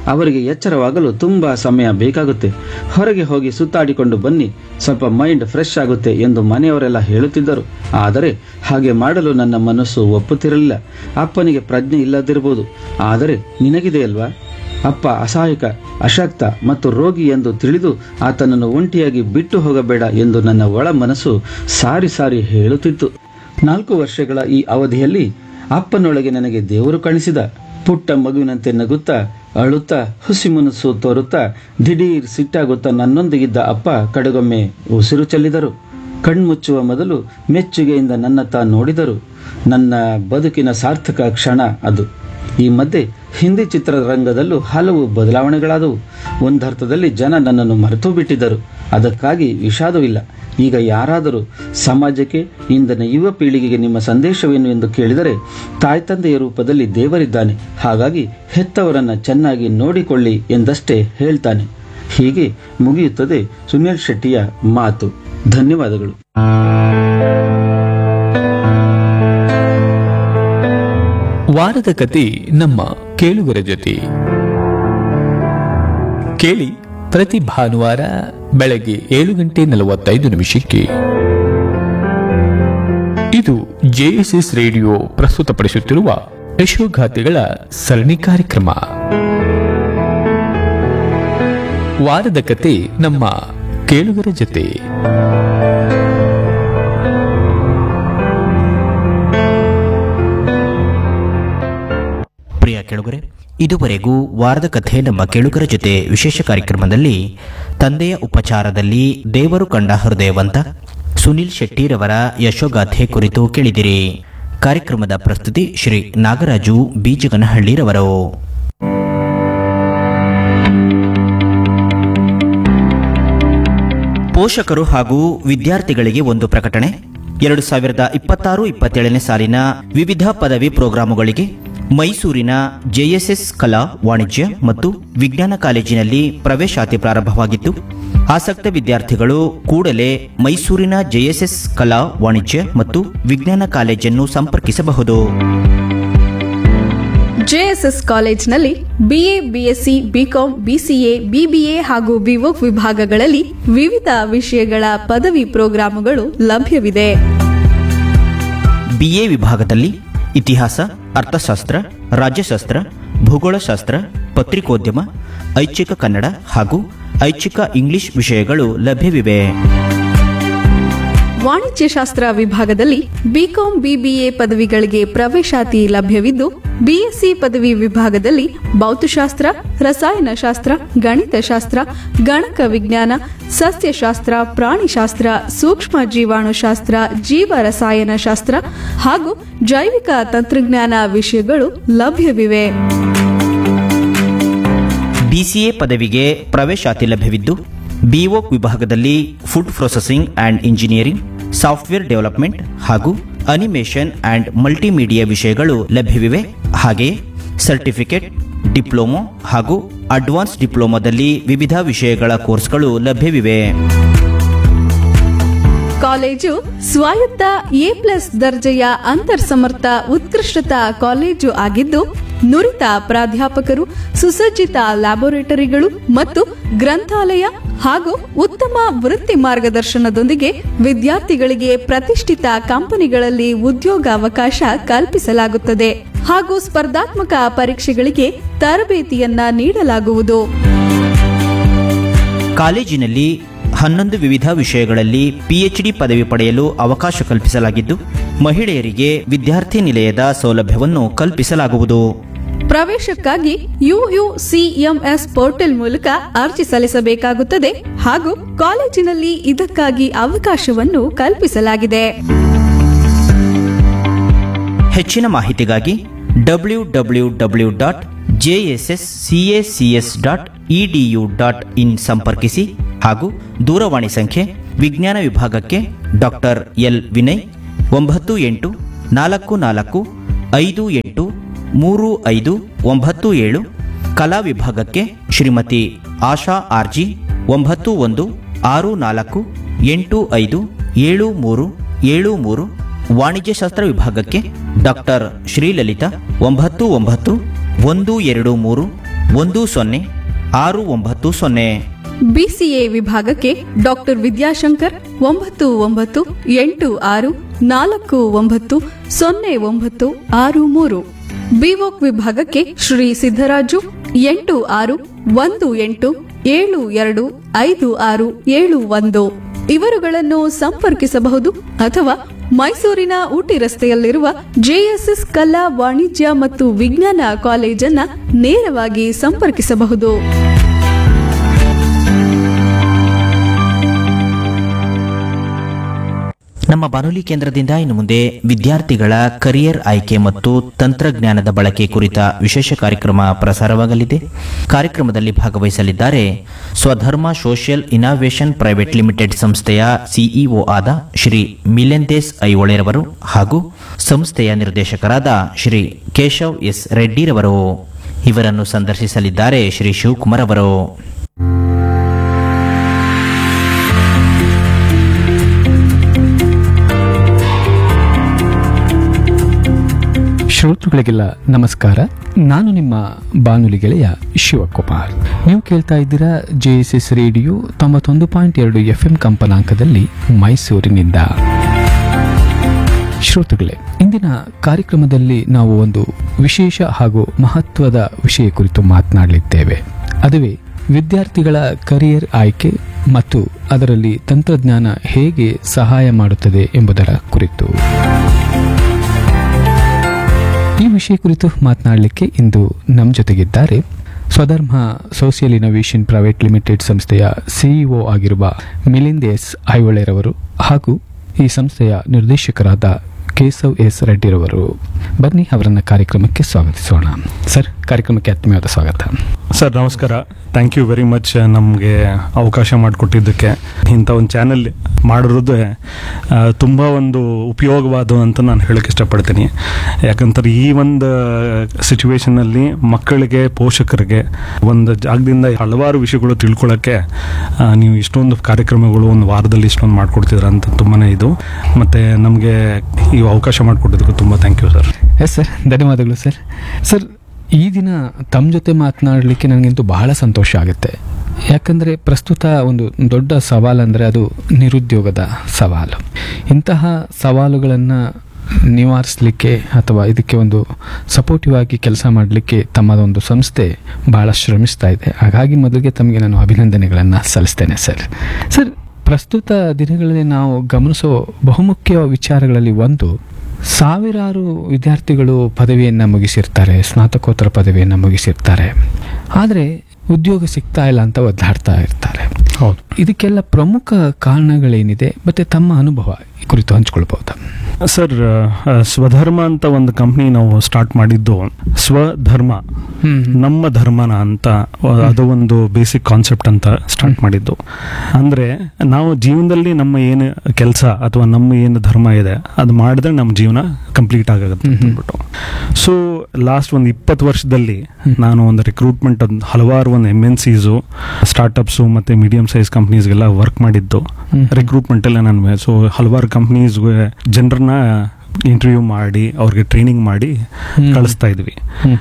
ಅವರಿಗೆ ಎಚ್ಚರವಾಗಲು ತುಂಬಾ ಸಮಯ ಬೇಕಾಗುತ್ತೆ. ಹೊರಗೆ ಹೋಗಿ ಸುತ್ತಾಡಿಕೊಂಡು ಬನ್ನಿ, ಸ್ವಲ್ಪ ಮೈಂಡ್ ಫ್ರೆಶ್ ಆಗುತ್ತೆ ಎಂದು ಮನೆಯವರೆಲ್ಲ ಹೇಳುತ್ತಿದ್ದರು. ಆದರೆ ಹಾಗೆ ಮಾಡಲು ನನ್ನ ಮನಸ್ಸು ಒಪ್ಪುತ್ತಿರಲಿಲ್ಲ. ಅಪ್ಪನಿಗೆ ಪ್ರಜ್ಞೆ ಇಲ್ಲದಿರಬಹುದು, ಆದರೆ ನಿನಗಿದೆಯಲ್ವಾ? ಅಪ್ಪ ಅಸಹಾಯಕ, ಅಶಕ್ತ ಮತ್ತು ರೋಗಿ ಎಂದು ತಿಳಿದು ಆತನನ್ನು ಒಂಟಿಯಾಗಿ ಬಿಟ್ಟು ಹೋಗಬೇಡ ಎಂದು ನನ್ನ ಒಳ ಮನಸ್ಸು ಸಾರಿ ಸಾರಿ ಹೇಳುತ್ತಿತ್ತು. ನಾಲ್ಕು ವರ್ಷಗಳ ಈ ಅವಧಿಯಲ್ಲಿ ಅಪ್ಪನೊಳಗೆ ನನಗೆ ದೇವರು ಕಾಣಿಸಿದ. ಪುಟ್ಟ ಮಗುವಿನಂತೆ ನಗುತ್ತಾ, ಅಳುತ್ತಾ, ಹುಸಿ ಮನಸ್ಸು ತೋರುತ್ತಾ, ದಿಢೀರ್ ಸಿಟ್ಟಾಗುತ್ತಾ ನನ್ನೊಂದಿಗಿದ್ದ ಅಪ್ಪ ಕಡೆಗೊಮ್ಮೆ ಉಸಿರು ಚೆಲ್ಲಿದರು. ಕಣ್ಮುಚ್ಚುವ ಮೊದಲು ಮೆಚ್ಚುಗೆಯಿಂದ ನನ್ನತ್ತ ನೋಡಿದರು. ನನ್ನ ಬದುಕಿನ ಸಾರ್ಥಕ ಕ್ಷಣ ಅದು. ಈ ಮಧ್ಯೆ ಹಿಂದಿ ಚಿತ್ರರಂಗದಲ್ಲೂ ಹಲವು ಬದಲಾವಣೆಗಳಾದವು. ಒಂದರ್ಥದಲ್ಲಿ ಜನ ನನ್ನನ್ನು ಮರೆತು ಬಿಟ್ಟಿದ್ದರು. ಅದಕ್ಕಾಗಿ ವಿಷಾದವಿಲ್ಲ. ಈಗ ಯಾರಾದರೂ ಸಮಾಜಕ್ಕೆ, ಇಂದಿನ ಯುವ ಪೀಳಿಗೆಗೆ ನಿಮ್ಮ ಸಂದೇಶವೇನು ಎಂದು ಕೇಳಿದರೆ, ತಾಯಿ ತಂದೆಯ ರೂಪದಲ್ಲಿ ದೇವರಿದ್ದಾನೆ, ಹಾಗಾಗಿ ಹೆತ್ತವರನ್ನ ಚೆನ್ನಾಗಿ ನೋಡಿಕೊಳ್ಳಿ ಎಂದಷ್ಟೇ ಹೇಳ್ತಾನೆ. ಹೀಗೆ ಮುಗಿಯುತ್ತದೆ ಸುನಿಲ್ ಶೆಟ್ಟಿಯ ಮಾತು. ಧನ್ಯವಾದಗಳು. ವಾರದ ಕತೆ ನಮ್ಮ ಕೇಳುಗರ ಜೊತೆ ಕೇಳಿ ಪ್ರತಿ ಭಾನುವಾರ ಬೆಳಗ್ಗೆ ಏಳು ಗಂಟೆ ನಲವತ್ತೈದು ನಿಮಿಷಕ್ಕೆ. ಇದು ಜೆಎಸ್ಎಸ್ ರೇಡಿಯೋ ಪ್ರಸ್ತುತಪಡಿಸುತ್ತಿರುವ ಯಶೋಗಾಥೆಗಳ ಸರಣಿ ಕಾರ್ಯಕ್ರಮ. ವಾರದ ಕತೆ ನಮ್ಮ ಕೇಳುಗರ ಜೊತೆ. ಪ್ರಿಯ ಕೇಳುಗರೆ, ಇದುವರೆಗೂ ವಾರದ ಕಥೆ ನಮ್ಮ ಕೇಳುಗರ ಜೊತೆ ವಿಶೇಷ ಕಾರ್ಯಕ್ರಮದಲ್ಲಿ ತಂದೆಯ ಉಪಚಾರದಲ್ಲಿ ದೇವರು ಕಂಡ ಹೃದಯವಂತ ಸುನಿಲ್ ಶೆಟ್ಟಿರವರ ಯಶೋಗಾಥೆ ಕುರಿತು ಕೇಳಿದಿರಿ. ಕಾರ್ಯಕ್ರಮದ ಪ್ರಸ್ತುತಿ ಶ್ರೀ ನಾಗರಾಜು ಬೀಜಗನಹಳ್ಳಿರವರು. ಪೋಷಕರು ಹಾಗೂ ವಿದ್ಯಾರ್ಥಿಗಳಿಗೆ ಒಂದು ಪ್ರಕಟಣೆ. ಎರಡು ಸಾವಿರದ ಇಪ್ಪತ್ತಾರು ಇಪ್ಪತ್ತೇಳನೇ ಸಾಲಿನ ವಿವಿಧ ಪದವಿ ಪ್ರೋಗ್ರಾಮುಗಳಿಗೆ ಮೈಸೂರಿನ ಜೆಎಸ್ಎಸ್ ಕಲಾ, ವಾಣಿಜ್ಯ ಮತ್ತು ವಿಜ್ಞಾನ ಕಾಲೇಜಿನಲ್ಲಿ ಪ್ರವೇಶಾತಿ ಪ್ರಾರಂಭವಾಗಿತ್ತು. ಆಸಕ್ತ ವಿದ್ಯಾರ್ಥಿಗಳು ಕೂಡಲೇ ಮೈಸೂರಿನ ಜೆಎಸ್ಎಸ್ ಕಲಾ, ವಾಣಿಜ್ಯ ಮತ್ತು ವಿಜ್ಞಾನ ಕಾಲೇಜನ್ನು ಸಂಪರ್ಕಿಸಬಹುದು. ಜೆಎಸ್ಎಸ್ ಕಾಲೇಜಿನಲ್ಲಿ BA, BSc, BCom, BCA, BBA ಹಾಗೂ ಬಿವೋಕ್ ವಿಭಾಗಗಳಲ್ಲಿ ವಿವಿಧ ವಿಷಯಗಳ ಪದವಿ ಪ್ರೋಗ್ರಾಮುಗಳು ಲಭ್ಯವಿದೆ. ಬಿಎ ವಿಭಾಗದಲ್ಲಿ ಇತಿಹಾಸ, ಅರ್ಥಶಾಸ್ತ್ರ, ರಾಜ್ಯಶಾಸ್ತ್ರ, ಭೂಗೋಳಶಾಸ್ತ್ರ, ಪತ್ರಿಕೋದ್ಯಮ, ಐಚ್ಛಿಕ ಕನ್ನಡ ಹಾಗೂ ಐಚ್ಛಿಕ ಇಂಗ್ಲಿಷ್ ವಿಷಯಗಳು ಲಭ್ಯವಿವೆ. ವಾಣಿಜ್ಯಶಾಸ್ತ್ರ ವಿಭಾಗದಲ್ಲಿ ಬಿಕಾಂ, ಬಿಬಿಎ ಪದವಿಗಳಿಗೆ ಪ್ರವೇಶಾತಿ ಲಭ್ಯವಿದ್ದು, ಬಿಎಸ್ಸಿ ಪದವಿ ವಿಭಾಗದಲ್ಲಿ ಭೌತಶಾಸ್ತ್ರ, ರಸಾಯನಶಾಸ್ತ್ರ, ಗಣಿತಶಾಸ್ತ್ರ, ಗಣಕ ವಿಜ್ಞಾನ, ಸಸ್ಯಶಾಸ್ತ್ರ, ಪ್ರಾಣಿಶಾಸ್ತ್ರ, ಸೂಕ್ಷ್ಮ ಜೀವಾಣುಶಾಸ್ತ್ರ, ಜೀವ ರಸಾಯನಶಾಸ್ತ್ರ ಹಾಗೂ ಜೈವಿಕ ತಂತ್ರಜ್ಞಾನ ವಿಷಯಗಳು ಲಭ್ಯವಿವೆ. ಬಿಸಿಎ ಪದವಿಗೆ ಪ್ರವೇಶಾತಿ ಲಭ್ಯವಿದ್ದು, ಬಿಒಕ್ ವಿಭಾಗದಲ್ಲಿ food processing and engineering, software development ಹಾಗೂ ಅನಿಮೇಷನ್ ಅಂಡ್ ಮಲ್ಟಿಮೀಡಿಯಾ ವಿಷಯಗಳು ಲಭ್ಯವಿವೆ. ಹಾಗೆಯೇ ಸರ್ಟಿಫಿಕೇಟ್, ಡಿಪ್ಲೊಮೊ ಹಾಗೂ ಅಡ್ವಾನ್ಸ್ ಡಿಪ್ಲೊಮಾದಲ್ಲಿ ವಿವಿಧ ವಿಷಯಗಳ ಕೋರ್ಸ್ಗಳು ಲಭ್ಯವಿವೆ. ಕಾಲೇಜು ಸ್ವಾಯತ್ತ ಎ ಪ್ಲಸ್ ದರ್ಜೆಯ ಅಂತರ್ಸಮರ್ಥ ಉತ್ಕೃಷ್ಟತಾ ಕಾಲೇಜು ಆಗಿದ್ದು, ನುರಿತ ಪ್ರಾಧ್ಯಾಪಕರು, ಸುಸಜ್ಜಿತ ಲ್ಯಾಬೊರೇಟರಿಗಳು ಮತ್ತು ಗ್ರಂಥಾಲಯ ಹಾಗೂ ಉತ್ತಮ ವೃತ್ತಿ ಮಾರ್ಗದರ್ಶನದೊಂದಿಗೆ ವಿದ್ಯಾರ್ಥಿಗಳಿಗೆ ಪ್ರತಿಷ್ಠಿತ ಕಂಪನಿಗಳಲ್ಲಿ ಉದ್ಯೋಗಾವಕಾಶ ಕಲ್ಪಿಸಲಾಗುತ್ತದೆ ಹಾಗೂ ಸ್ಪರ್ಧಾತ್ಮಕ ಪರೀಕ್ಷೆಗಳಿಗೆ ತರಬೇತಿಯನ್ನ ನೀಡಲಾಗುವುದು. ಕಾಲೇಜಿನಲ್ಲಿ ಹನ್ನೊಂದು ವಿವಿಧ ವಿಷಯಗಳಲ್ಲಿ ಪಿಎಚ್ಡಿ ಪದವಿ ಪಡೆಯಲು ಅವಕಾಶ ಕಲ್ಪಿಸಲಾಗಿದ್ದು, ಮಹಿಳೆಯರಿಗೆ ವಿದ್ಯಾರ್ಥಿ ನಿಲಯದ ಸೌಲಭ್ಯವನ್ನು ಕಲ್ಪಿಸಲಾಗುವುದು. ಪ್ರವೇಶಕ್ಕಾಗಿ ಯುಯುಸಿಎಂಎಸ್ ಪೋರ್ಟಲ್ ಮೂಲಕ ಅರ್ಜಿ ಸಲ್ಲಿಸಬೇಕಾಗುತ್ತದೆ ಹಾಗೂ ಕಾಲೇಜಿನಲ್ಲಿ ಇದಕ್ಕಾಗಿ ಅವಕಾಶವನ್ನು ಕಲ್ಪಿಸಲಾಗಿದೆ. ಹೆಚ್ಚಿನ ಮಾಹಿತಿಗಾಗಿ W W W dot JSS CACS dot edu dot in ಸಂಪರ್ಕಿಸಿ ಹಾಗೂ ದೂರವಾಣಿ ಸಂಖ್ಯೆ ವಿಜ್ಞಾನ ವಿಭಾಗಕ್ಕೆ ಡಾಕ್ಟರ್ ಎಲ್ ವಿನಯ್ ಒಂಬತ್ತು ಎಂಟು ನಾಲ್ಕು ನಾಲ್ಕು ಐದು ಎಂಟು ಮೂರು ಐದು ಒಂಬತ್ತು ಏಳು, ಕಲಾ ವಿಭಾಗಕ್ಕೆ ಶ್ರೀಮತಿ ಆಶಾ ಆರ್ಜಿ ಒಂಬತ್ತು ಒಂದು ಆರು ನಾಲ್ಕು ಎಂಟು ಐದು ಏಳು ಮೂರು ಏಳು ಮೂರು, ವಾಣಿಜ್ಯಶಾಸ್ತ್ರ ವಿಭಾಗಕ್ಕೆ ಡಾಕ್ಟರ್ ಶ್ರೀಲಲಿತಾ ಒಂಬತ್ತು ಒಂಬತ್ತು ಒಂದು ಎರಡು ಮೂರು ಒಂದು ಸೊನ್ನೆ ಆರು ಒಂಬತ್ತು ಸೊನ್ನೆ. ಬಿಸಿಎ ವಿಭಾಗಕ್ಕೆ ಡಾಕ್ಟರ್ ವಿದ್ಯಾಶಂಕರ್ ಒಂಬತ್ತು ಒಂಬತ್ತು ಎಂಟು ಆರು ನಾಲ್ಕು ಒಂಬತ್ತು ಸೊನ್ನೆ ಒಂಬತ್ತು ಆರು ಮೂರು. ಬಿವೋಕ್ ವಿಭಾಗಕ್ಕೆ ಶ್ರೀ ಸಿದ್ದರಾಜು ಎಂಟು ಆರು ಒಂದು ಎಂಟು ಏಳು ಎರಡು ಐದು ಆರು ಏಳು ಒಂದು. ಇವರುಗಳನ್ನು ಸಂಪರ್ಕಿಸಬಹುದು ಅಥವಾ ಮೈಸೂರಿನ ಊಟಿ ರಸ್ತೆಯಲ್ಲಿರುವ ಜೆಎಸ್ಎಸ್ ಕಲಾ ವಾಣಿಜ್ಯ ಮತ್ತು ವಿಜ್ಞಾನ ಕಾಲೇಜನ್ನ ನೇರವಾಗಿ ಸಂಪರ್ಕಿಸಬಹುದು. ನಮ್ಮ ಬಾನುಲಿ ಕೇಂದ್ರದಿಂದ ಇನ್ನು ಮುಂದೆ ವಿದ್ಯಾರ್ಥಿಗಳ ಕರಿಯರ್ ಆಯ್ಕೆ ಮತ್ತು ತಂತ್ರಜ್ಞಾನದ ಬಳಕೆ ಕುರಿತ ವಿಶೇಷ ಕಾರ್ಯಕ್ರಮ ಪ್ರಸಾರವಾಗಲಿದೆ. ಕಾರ್ಯಕ್ರಮದಲ್ಲಿ ಭಾಗವಹಿಸಲಿದ್ದಾರೆ ಸ್ವಧರ್ಮ ಸೋಷಿಯಲ್ ಇನೋವೇಷನ್ ಪ್ರೈವೇಟ್ ಲಿಮಿಟೆಡ್ ಸಂಸ್ಥೆಯ ಸಿಇಒ ಆದ ಶ್ರೀ ಮಿಲೆಂದೇಸ್ ಐಹೊಳೆರವರು ಹಾಗೂ ಸಂಸ್ಥೆಯ ನಿರ್ದೇಶಕರಾದ ಶ್ರೀ ಕೇಶವ್ ಎಸ್ ರೆಡ್ಡಿರವರು. ಇವರನ್ನು ಸಂದರ್ಶಿಸಲಿದ್ದಾರೆ ಶ್ರೀ ಶಿವಕುಮಾರ್ ಅವರು. ಶ್ರೋತೃಗಳಿಗೆಲ್ಲ ನಮಸ್ಕಾರ. ನಾನು ನಿಮ್ಮ ಬಾನುಲಿ ಗೆಳೆಯ ಶಿವಕುಮಾರ್. ನೀವು ಕೇಳ್ತಾ ಇದ್ದೀರಾ ಜೆ ಎಸ್ ಎಸ್ ರೇಡಿಯೋ ತೊಂಬತ್ತೊಂದು ಪಾಯಿಂಟ್ ಎರಡು ಎಫ್ ಎಂ ಕಂಪನಾಂಕದಲ್ಲಿ ಮೈಸೂರಿನಿಂದ. ಶ್ರೋತೃಗಳೇ, ಇಂದಿನ ಕಾರ್ಯಕ್ರಮದಲ್ಲಿ ನಾವು ಒಂದು ವಿಶೇಷ ಹಾಗೂ ಮಹತ್ವದ ವಿಷಯ ಕುರಿತು ಮಾತನಾಡಲಿದ್ದೇವೆ. ಅದುವೇ ವಿದ್ಯಾರ್ಥಿಗಳ ಕರಿಯರ್ ಆಯ್ಕೆ ಮತ್ತು ಅದರಲ್ಲಿ ತಂತ್ರಜ್ಞಾನ ಹೇಗೆ ಸಹಾಯ ಮಾಡುತ್ತದೆ ಎಂಬುದರ ಕುರಿತು. ಈ ವಿಷಯ ಕುರಿತು ಮಾತನಾಡಲಿಕ್ಕೆ ಇಂದು ನಮ್ಮ ಜೊತೆಗಿದ್ದಾರೆ ಸ್ವಧರ್ಮ ಸೋಷಿಯಲ್ ಇನೋವೇಷನ್ ಪ್ರೈವೇಟ್ ಲಿಮಿಟೆಡ್ ಸಂಸ್ಥೆಯ ಸಿಇಒ ಆಗಿರುವ ಮಿಲಿಂದೇಸ್ ಐಹೊಳೆರವರು ಹಾಗೂ ಈ ಸಂಸ್ಥೆಯ ನಿರ್ದೇಶಕರಾದ ಕೇಶವ್ ಎಸ್ ರೆಡ್ಡಿರವರು. ಬನ್ನಿ ಅವರನ್ನ ಕಾರ್ಯಕ್ರಮಕ್ಕೆ ಸ್ವಾಗತಿಸೋಣ. ಸರ್, ಕಾರ್ಯಕ್ರಮಕ್ಕೆ ಆತ್ಮೀಯವಾದ ಸ್ವಾಗತ. ಸರ್ ನಮಸ್ಕಾರ. ಥ್ಯಾಂಕ್ ಯು ವೆರಿ ಮಚ್ ನಮಗೆ ಅವಕಾಶ ಮಾಡಿಕೊಟ್ಟಿದ್ದಕ್ಕೆ. ಇಂಥ ಒಂದು ಚಾನೆಲ್ ಮಾಡಿರೋದು ತುಂಬ ಒಂದು ಉಪಯೋಗವಾದ ಅಂತ ನಾನು ಹೇಳಕ್ಕೆ ಇಷ್ಟಪಡ್ತೀನಿ. ಯಾಕಂತಾರೆ ಈ ಒಂದು ಸಿಚುವೇಶನಲ್ಲಿ ಮಕ್ಕಳಿಗೆ, ಪೋಷಕರಿಗೆ ಒಂದು ಜಾಗದಿಂದ ಹಲವಾರು ವಿಷಯಗಳು ತಿಳ್ಕೊಳ್ಳೋಕ್ಕೆ ನೀವು ಇಷ್ಟೊಂದು ಕಾರ್ಯಕ್ರಮಗಳು ಒಂದು ವಾರದಲ್ಲಿ ಇಷ್ಟೊಂದು ಮಾಡಿಕೊಡ್ತಿದ್ರ ಅಂತ ತುಂಬಾ ಇದು. ಮತ್ತು ನಮಗೆ ಈ ಅವಕಾಶ ಮಾಡಿಕೊಟ್ಟಿದ್ದಕ್ಕೆ ತುಂಬ thank you sir. Yes sir, ಧನ್ಯವಾದಗಳು ಸರ್. ಸರ್, ಈ ದಿನ ತಮ್ಮ ಜೊತೆ ಮಾತನಾಡಲಿಕ್ಕೆ ನನಗಂತೂ ಬಹಳ ಸಂತೋಷ ಆಗುತ್ತೆ. ಯಾಕಂದರೆ ಪ್ರಸ್ತುತ ಒಂದು ದೊಡ್ಡ ಸವಾಲಂದರೆ ಅದು ನಿರುದ್ಯೋಗದ ಸವಾಲು. ಇಂತಹ ಸವಾಲುಗಳನ್ನು ನಿವಾರಿಸಲಿಕ್ಕೆ ಅಥವಾ ಇದಕ್ಕೆ ಒಂದು ಸಪೋರ್ಟಿವ್ ಆಗಿ ಕೆಲಸ ಮಾಡಲಿಕ್ಕೆ ತಮ್ಮದೊಂದು ಸಂಸ್ಥೆ ಬಹಳ ಶ್ರಮಿಸ್ತಾ ಇದೆ. ಹಾಗಾಗಿ ಮೊದಲಿಗೆ ತಮಗೆ ನಾನು ಅಭಿನಂದನೆಗಳನ್ನು ಸಲ್ಲಿಸ್ತೇನೆ ಸರ್. ಸರ್, ಪ್ರಸ್ತುತ ದಿನಗಳಲ್ಲಿ ನಾವು ಗಮನಿಸೋ ಬಹುಮುಖ್ಯ ವಿಚಾರಗಳಲ್ಲಿ ಒಂದು, ಸಾವಿರಾರು ವಿದ್ಯಾರ್ಥಿಗಳು ಪದವಿಯನ್ನು ಮುಗಿಸಿರ್ತಾರೆ, ಸ್ನಾತಕೋತ್ತರ ಪದವಿಯನ್ನು ಮುಗಿಸಿರ್ತಾರೆ, ಆದರೆ ಉದ್ಯೋಗ ಸಿಗ್ತಾ ಇಲ್ಲ ಅಂತ ಒದ್ದಾಡ್ತಾ ಇರ್ತಾರೆ. ಹೌದು. ಇದಕ್ಕೆಲ್ಲ ಪ್ರಮುಖ ಕಾರಣಗಳೇನಿದೆ ಮತ್ತು ತಮ್ಮ ಅನುಭವ ಕುರಿತು ಹಂಚ್ಕೊಳ್ಬಹುದಾ? ಸರ್, ಸ್ವಧರ್ಮ ಅಂತ ಒಂದು ಕಂಪ್ನಿ ನಾವು ಸ್ಟಾರ್ಟ್ ಮಾಡಿದ್ದು ಸ್ವಧರ್ಮ, ನಮ್ಮ ಧರ್ಮನ ಅಂತ, ಅದು ಒಂದು ಬೇಸಿಕ್ ಕಾನ್ಸೆಪ್ಟ್ ಅಂತ ಸ್ಟಾರ್ಟ್ ಮಾಡಿದ್ದು. ಅಂದರೆ ನಾವು ಜೀವನದಲ್ಲಿ ನಮ್ಮ ಏನು ಕೆಲಸ ಅಥವಾ ನಮ್ಮ ಏನು ಧರ್ಮ ಇದೆ ಅದು ಮಾಡಿದ್ರೆ ನಮ್ಮ ಜೀವನ ಕಂಪ್ಲೀಟ್ ಆಗುತ್ತೆ ಅಂದ್ಬಿಟ್ಟು. ಸೊ ಲಾಸ್ಟ್ ಒಂದು ಇಪ್ಪತ್ತು ವರ್ಷದಲ್ಲಿ ನಾನು ಒಂದು ರಿಕ್ರೂಟ್ಮೆಂಟ್ ಒಂದು ಹಲವಾರು ಒಂದು ಎಮ್ ಎನ್ ಸಿಸು, ಸ್ಟಾರ್ಟಪ್ಸು ಮತ್ತು ಮೀಡಿಯಂ ಸೈಜ್ ಕಂಪ್ನೀಸ್ಗೆಲ್ಲ ವರ್ಕ್ ಮಾಡಿದ್ದು. ರಿಕ್ರೂಟ್ಮೆಂಟಲ್ಲೇ ನಾನು ಸೊ ಹಲವಾರು ಕಂಪ್ನೀಸ್ಗೆ ಜನರನ್ನ ಇಂಟರ್ವ್ಯೂ ಮಾಡಿ ಅವ್ರಿಗೆ ಟ್ರೈನಿಂಗ್ ಮಾಡಿ ಕಳಿಸ್ತಾ ಇದ್ವಿ.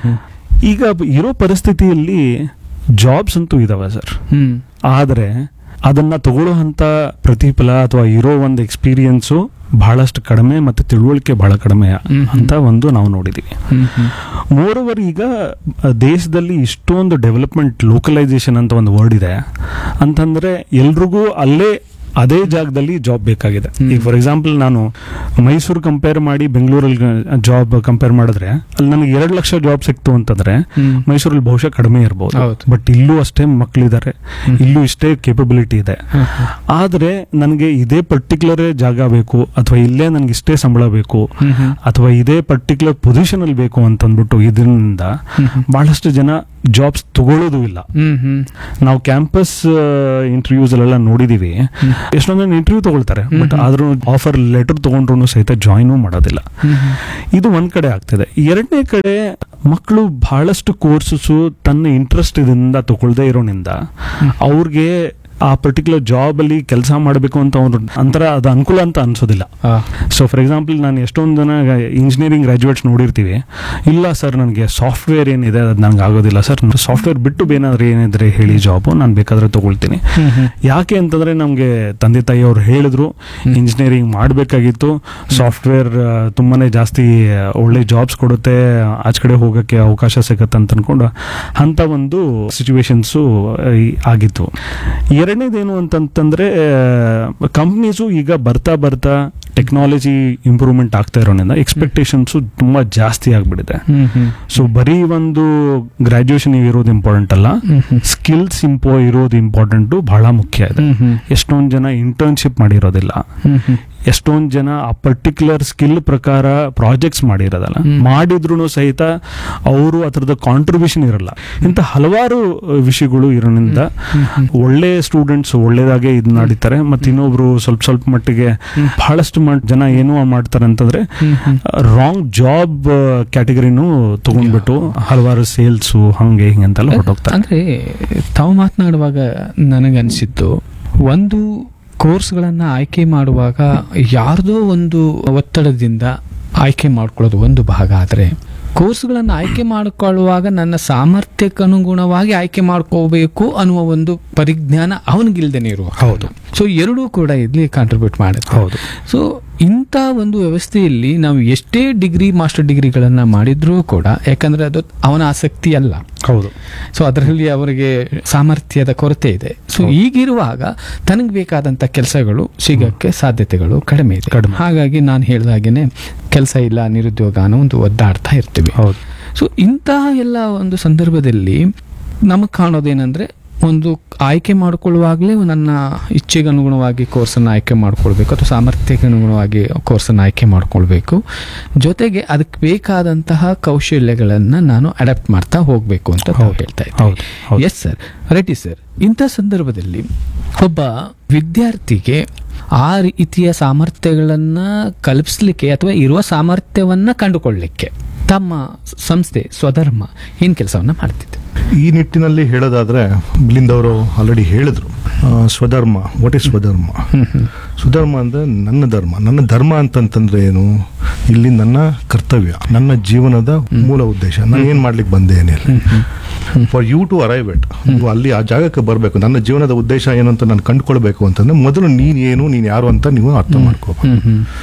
ಈಗ ಇರೋ ಪರಿಸ್ಥಿತಿಯಲ್ಲಿ ಜಾಬ್ಸ್ ಅಂತೂ ಇದಾವೆ ಸರ್, ಆದರೆ ಅದನ್ನ ತಗೊಳ್ಳೋಂಥ ಪ್ರತಿಫಲ ಅಥವಾ ಇರೋ ಒಂದು ಎಕ್ಸ್ಪೀರಿಯನ್ಸು ಬಹಳಷ್ಟು ಕಡಿಮೆ ಮತ್ತು ತಿಳುವಳಿಕೆ ಬಹಳ ಕಡಿಮೆ ಅಂತ ಒಂದು ನಾವು ನೋಡಿದ್ದೀವಿ. ಮೋರ್ ಓವರ್ ಈಗ ದೇಶದಲ್ಲಿ ಇಷ್ಟೊಂದು ಡೆವಲಪ್ಮೆಂಟ್, ಲೋಕಲೈಸೇಷನ್ ಅಂತ ಒಂದು ವರ್ಡ್ ಇದೆ ಅಂತಂದ್ರೆ ಎಲ್ರಿಗೂ ಅಲ್ಲೇ ಅದೇ ಜಾಗದಲ್ಲಿ ಜಾಬ್ ಬೇಕಾಗಿದೆ. ಈಗ ಫಾರ್ ಎಕ್ಸಾಂಪಲ್ ನಾನು ಮೈಸೂರು ಕಂಪೇರ್ ಮಾಡಿ ಬೆಂಗಳೂರಲ್ಲಿ ಜಾಬ್ ಕಂಪೇರ್ ಮಾಡಿದ್ರೆ ಅಲ್ಲಿ ನನಗೆ ಎರಡು ಲಕ್ಷ ಜಾಬ್ ಸಿಕ್ತು ಅಂತಂದ್ರೆ ಮೈಸೂರಲ್ಲಿ ಬಹುಶಃ ಕಡಿಮೆ ಇರಬಹುದು. ಬಟ್ ಇಲ್ಲೂ ಅಷ್ಟೇ ಮಕ್ಕಳಿದ್ದಾರೆ, ಇಲ್ಲೂ ಇಷ್ಟೇ ಕೇಪಬಿಲಿಟಿ ಇದೆ. ಆದ್ರೆ ನನಗೆ ಇದೇ ಪರ್ಟಿಕ್ಯುಲರ್ ಜಾಗ ಬೇಕು ಅಥವಾ ಇಲ್ಲೇ ನನಗೆ ಇಷ್ಟೇ ಸಂಬಳ ಬೇಕು ಅಥವಾ ಇದೇ ಪರ್ಟಿಕ್ಯುಲರ್ ಪೊಸಿಷನ್ ಅಲ್ಲಿ ಬೇಕು ಅಂತಂದ್ಬಿಟ್ಟು ಇದರಿಂದ ಬಹಳಷ್ಟು ಜನ ಜಾಬ್ಸ್ ತಗೊಳ್ಳೋದು ಇಲ್ಲ. ನಾವು ಕ್ಯಾಂಪಸ್ ಇಂಟರ್ವ್ಯೂಸ್ ಅಲ್ಲೆಲ್ಲ ನೋಡಿದೀವಿ, ಎಷ್ಟೊಂದು ಜನ ಇಂಟರ್ವ್ಯೂ ತಗೊಳ್ತಾರೆ, ಬಟ್ ಆದ್ರೂ ಆಫರ್ ಲೆಟರ್ ತಗೊಂಡ್ರು ಸಹಿತ ಜಾಯಿನ್ ಮಾಡೋದಿಲ್ಲ. ಇದು ಒಂದ್ ಕಡೆ ಆಗ್ತದೆ. ಎರಡನೇ ಕಡೆ ಮಕ್ಕಳು ಬಹಳಷ್ಟು ಕೋರ್ಸಸ್ ತನ್ನ ಇಂಟ್ರೆಸ್ಟ್ ಇದರಿಂದ ತಗೊಳ್ದೇ ಇರೋದ್ರಿಂದ ಅವ್ರಿಗೆ ಆ ಪರ್ಟಿಕ್ಯುಲರ್ ಜಾಬ್ ಅಲ್ಲಿ ಕೆಲಸ ಮಾಡಬೇಕು ಅಂತ ಅವ್ರು ಅಂತರ ಅದು ಅನುಕೂಲ ಅಂತ ಅನ್ಸೋದಿಲ್ಲ. ಸೊ ಫಾರ್ ಎಕ್ಸಾಂಪಲ್ ನಾನು ಎಷ್ಟೊಂದು ಜನ ಇಂಜಿನಿಯರಿಂಗ್ ಗ್ರಾಜುಯೇಟ್ಸ್ ನೋಡಿರ್ತೀವಿ, ಇಲ್ಲ ಸರ್ ನನಗೆ ಸಾಫ್ಟ್ವೇರ್ ಏನಿದೆ ಅದು ನನಗೆ ಆಗೋದಿಲ್ಲ ಸರ್, ಸಾಫ್ಟ್ವೇರ್ ಬಿಟ್ಟು ಏನಾದ್ರು ಏನಿದ್ರೆ ಹೇಳಿ ಜಾಬು ನಾನು ಬೇಕಾದ್ರೆ ತಗೊಳ್ತೀನಿ. ಯಾಕೆ ಅಂತಂದ್ರೆ ನಮಗೆ ತಂದೆ ತಾಯಿ ಅವ್ರು ಹೇಳಿದ್ರು ಇಂಜಿನಿಯರಿಂಗ್ ಮಾಡಬೇಕಾಗಿತ್ತು, ಸಾಫ್ಟ್ವೇರ್ ತುಂಬಾನೇ ಜಾಸ್ತಿ ಒಳ್ಳೆ ಜಾಬ್ಸ್ ಕೊಡುತ್ತೆ, ಆಚ ಕಡೆ ಹೋಗಕ್ಕೆ ಅವಕಾಶ ಸಿಗತ್ತೆ ಅಂತ ಅನ್ಕೊಂಡು ಅಂತ ಒಂದು ಸಿಚುವೇಶನ್ಸು ಆಗಿತ್ತು. ಎರಡನೇದೇನು ಅಂತಂತಂದ್ರೆ ಕಂಪ್ನೀಸು ಈಗ ಬರ್ತಾ ಬರ್ತಾ ಟೆಕ್ನಾಲಜಿ ಇಂಪ್ರೂವ್ಮೆಂಟ್ ಆಗ್ತಾ ಇರೋದ್ರಿಂದ ಎಕ್ಸ್ಪೆಕ್ಟೇಷನ್ಸ್ ತುಂಬಾ ಜಾಸ್ತಿ ಆಗ್ಬಿಟ್ಟಿದೆ. ಸೊ ಬರೀ ಒಂದು ಗ್ರಾಜುಯೇಷನ್ ಇರೋದು ಇಂಪಾರ್ಟೆಂಟ್ ಅಲ್ಲ, ಸ್ಕಿಲ್ಸ್ ಇಂಪೋ ಇರೋದು ಇಂಪಾರ್ಟೆಂಟ್, ಬಹಳ ಮುಖ್ಯ ಇದೆ. ಎಷ್ಟೊಂದು ಜನ ಇಂಟರ್ನ್ಶಿಪ್ ಮಾಡಿರೋದಿಲ್ಲ, ಎಷ್ಟೊಂದು ಜನ ಆ ಪರ್ಟಿಕ್ಯುಲರ್ ಸ್ಕಿಲ್ ಪ್ರಕಾರ ಪ್ರಾಜೆಕ್ಟ್ಸ್ ಮಾಡಿರೋದಲ್ಲ, ಮಾಡಿದ್ರು ಸಹಿತ ಅವರು ಅದರದ ಕಾಂಟ್ರಿಬ್ಯೂಷನ್ ಇರಲ್ಲ. ಇಂಥ ಹಲವಾರು ವಿಷಯಗಳು ಇರೋದ್ರಿಂದ ಒಳ್ಳೆ ಸ್ಟೂಡೆಂಟ್ಸ್ ಒಳ್ಳೇದಾಗೆ ಇದು ನಡೀತಾರೆ, ಮತ್ತೆ ಇನ್ನೊಬ್ರು ಸ್ವಲ್ಪ ಸ್ವಲ್ಪ ಮಟ್ಟಿಗೆ ಬಹಳಷ್ಟು ಜನ ಏನು ಮಾಡ್ತಾರೆ ಅಂತಂದ್ರೆ ರಾಂಗ್ ಜಾಬ್ ಕ್ಯಾಟಗರಿನೂ ತಗೊಂಡ್ಬಿಟ್ಟು ಹಲವಾರು ಸೇಲ್ಸ್ ಹಂಗೆ ಹಿಂಗೆ ಅಂತೆಲ್ಲ ಹೊರಟೋಗ್ತಾರೆ. ಅಂದ್ರೆ ತಾವು ಮಾತನಾಡುವಾಗ ನನಗನ್ಸಿದ್ದು, ಒಂದು ಕೋರ್ಸ್ಗಳನ್ನು ಆಯ್ಕೆ ಮಾಡುವಾಗ ಯಾರ್ದೋ ಒಂದು ಒತ್ತಡದಿಂದ ಆಯ್ಕೆ ಮಾಡ್ಕೊಳ್ಳೋದು ಒಂದು ಭಾಗ ಆದರೆ, ಕೋರ್ಸ್ಗಳನ್ನು ಆಯ್ಕೆ ಮಾಡಿಕೊಳ್ಳುವಾಗ ನನ್ನ ಸಾಮರ್ಥ್ಯಕ್ಕೆ ಅನುಗುಣವಾಗಿ ಆಯ್ಕೆ ಮಾಡ್ಕೋಬೇಕು ಅನ್ನುವ ಒಂದು ಪರಿಜ್ಞಾನ ಅವನಿಗಿಲ್ದೇನೆ ಇರುವ. ಹೌದು. ಸೊ ಎರಡೂ ಕೂಡ ಇಲ್ಲಿ ಕಾಂಟ್ರಿಬ್ಯೂಟ್ ಮಾಡುತ್ತೆ. ಹೌದು. ಸೊ ಇಂಥ ಒಂದು ವ್ಯವಸ್ಥೆಯಲ್ಲಿ ನಾವು ಎಷ್ಟೇ ಡಿಗ್ರಿ ಮಾಸ್ಟರ್ ಡಿಗ್ರಿಗಳನ್ನು ಮಾಡಿದ್ರೂ ಕೂಡ, ಯಾಕಂದ್ರೆ ಅದು ಅವನ ಆಸಕ್ತಿ ಅಲ್ಲ. ಹೌದು. ಸೊ ಅದರಲ್ಲಿ ಅವರಿಗೆ ಸಾಮರ್ಥ್ಯದ ಕೊರತೆ ಇದೆ. ಸೊ ಈಗಿರುವಾಗ ತನಗೆ ಬೇಕಾದಂಥ ಕೆಲಸಗಳು ಸಿಗಕ್ಕೆ ಸಾಧ್ಯತೆಗಳು ಕಡಿಮೆ ಇದೆ. ಕಡಿಮೆ. ಹಾಗಾಗಿ ನಾನು ಹೇಳಿದಾಗೇನೆ ಕೆಲಸ ಇಲ್ಲ, ನಿರುದ್ಯೋಗ ಅನ್ನೋ ಒಂದು ಒದ್ದಾಡ್ತಾ ಇರ್ತೀವಿ. ಹೌದು. ಸೊ ಇಂತಹ ಎಲ್ಲ ಒಂದು ಸಂದರ್ಭದಲ್ಲಿ ನಮಗೆ ಕಾಣೋದೇನೆಂದ್ರೆ, ಒಂದು ಆಯ್ಕೆ ಮಾಡಿಕೊಳ್ಳುವಾಗಲೇ ನನ್ನ ಇಚ್ಛೆಗೆ ಅನುಗುಣವಾಗಿ ಕೋರ್ಸನ್ನು ಆಯ್ಕೆ ಮಾಡ್ಕೊಳ್ಬೇಕು, ಅಥವಾ ಸಾಮರ್ಥ್ಯಕ್ಕೆ ಅನುಗುಣವಾಗಿ ಕೋರ್ಸನ್ನು ಆಯ್ಕೆ ಮಾಡ್ಕೊಳ್ಬೇಕು. ಜೊತೆಗೆ ಅದಕ್ಕೆ ಬೇಕಾದಂತಹ ಕೌಶಲ್ಯಗಳನ್ನು ನಾನು ಅಡಾಪ್ಟ್ ಮಾಡ್ತಾ ಹೋಗಬೇಕು ಅಂತ ಹೇಳ್ತಾ ಇದ್ದೀನಿ. Yes sir, right sir. ಇಂಥ ಸಂದರ್ಭದಲ್ಲಿ ಒಬ್ಬ ವಿದ್ಯಾರ್ಥಿಗೆ ಆ ರೀತಿಯ ಸಾಮರ್ಥ್ಯಗಳನ್ನು ಕಲ್ಪಿಸ್ಲಿಕ್ಕೆ ಅಥವಾ ಇರುವ ಸಾಮರ್ಥ್ಯವನ್ನು ಕಂಡುಕೊಳ್ಳಲಿಕ್ಕೆ ತಮ್ಮ ಸಂಸ್ಥೆ ಸ್ವಧರ್ಮ ಏನು ಕೆಲಸವನ್ನು ಮಾಡ್ತಿದೆ? ಈ ನಿಟ್ಟಿನಲ್ಲಿ ಹೇಳೋದಾದ್ರೆ, ಬಿಲಿಂದವರು ಆಲ್ರೆಡಿ ಹೇಳಿದ್ರು ಸ್ವಧರ್ಮ. What is ಸ್ವಧರ್ಮ? ಸ್ವಧರ್ಮ ಅಂದ್ರೆ ನನ್ನ ಧರ್ಮ. ನನ್ನ ಧರ್ಮ ಅಂತಂತಂದ್ರೆ ಏನು? ಇಲ್ಲಿ ನನ್ನ ಕರ್ತವ್ಯ, ನನ್ನ ಜೀವನದ ಮೂಲ ಉದ್ದೇಶ, ನಾನು ಏನ್ ಮಾಡ್ಲಿಕ್ಕೆ ಬಂದೆ ಏನಿಲ್ಲ. ಫಾರ್ ಯು ಟು ಅರೈವ್ ಎಟ್, ನೀವು ಅಲ್ಲಿ ಆ ಜಾಗಕ್ಕೆ ಬರಬೇಕು, ನನ್ನ ಜೀವನದ ಉದ್ದೇಶ ಏನು ಅಂತ ನಾನು ಕಂಡುಕೊಳ್ಬೇಕು ಅಂತಂದ್ರೆ ಮೊದಲು ನೀನ್ ಏನು, ನೀನ್ ಯಾರು ಅಂತ ನೀವು ಅರ್ಥ ಮಾಡ್ಕೋಬೇಕು.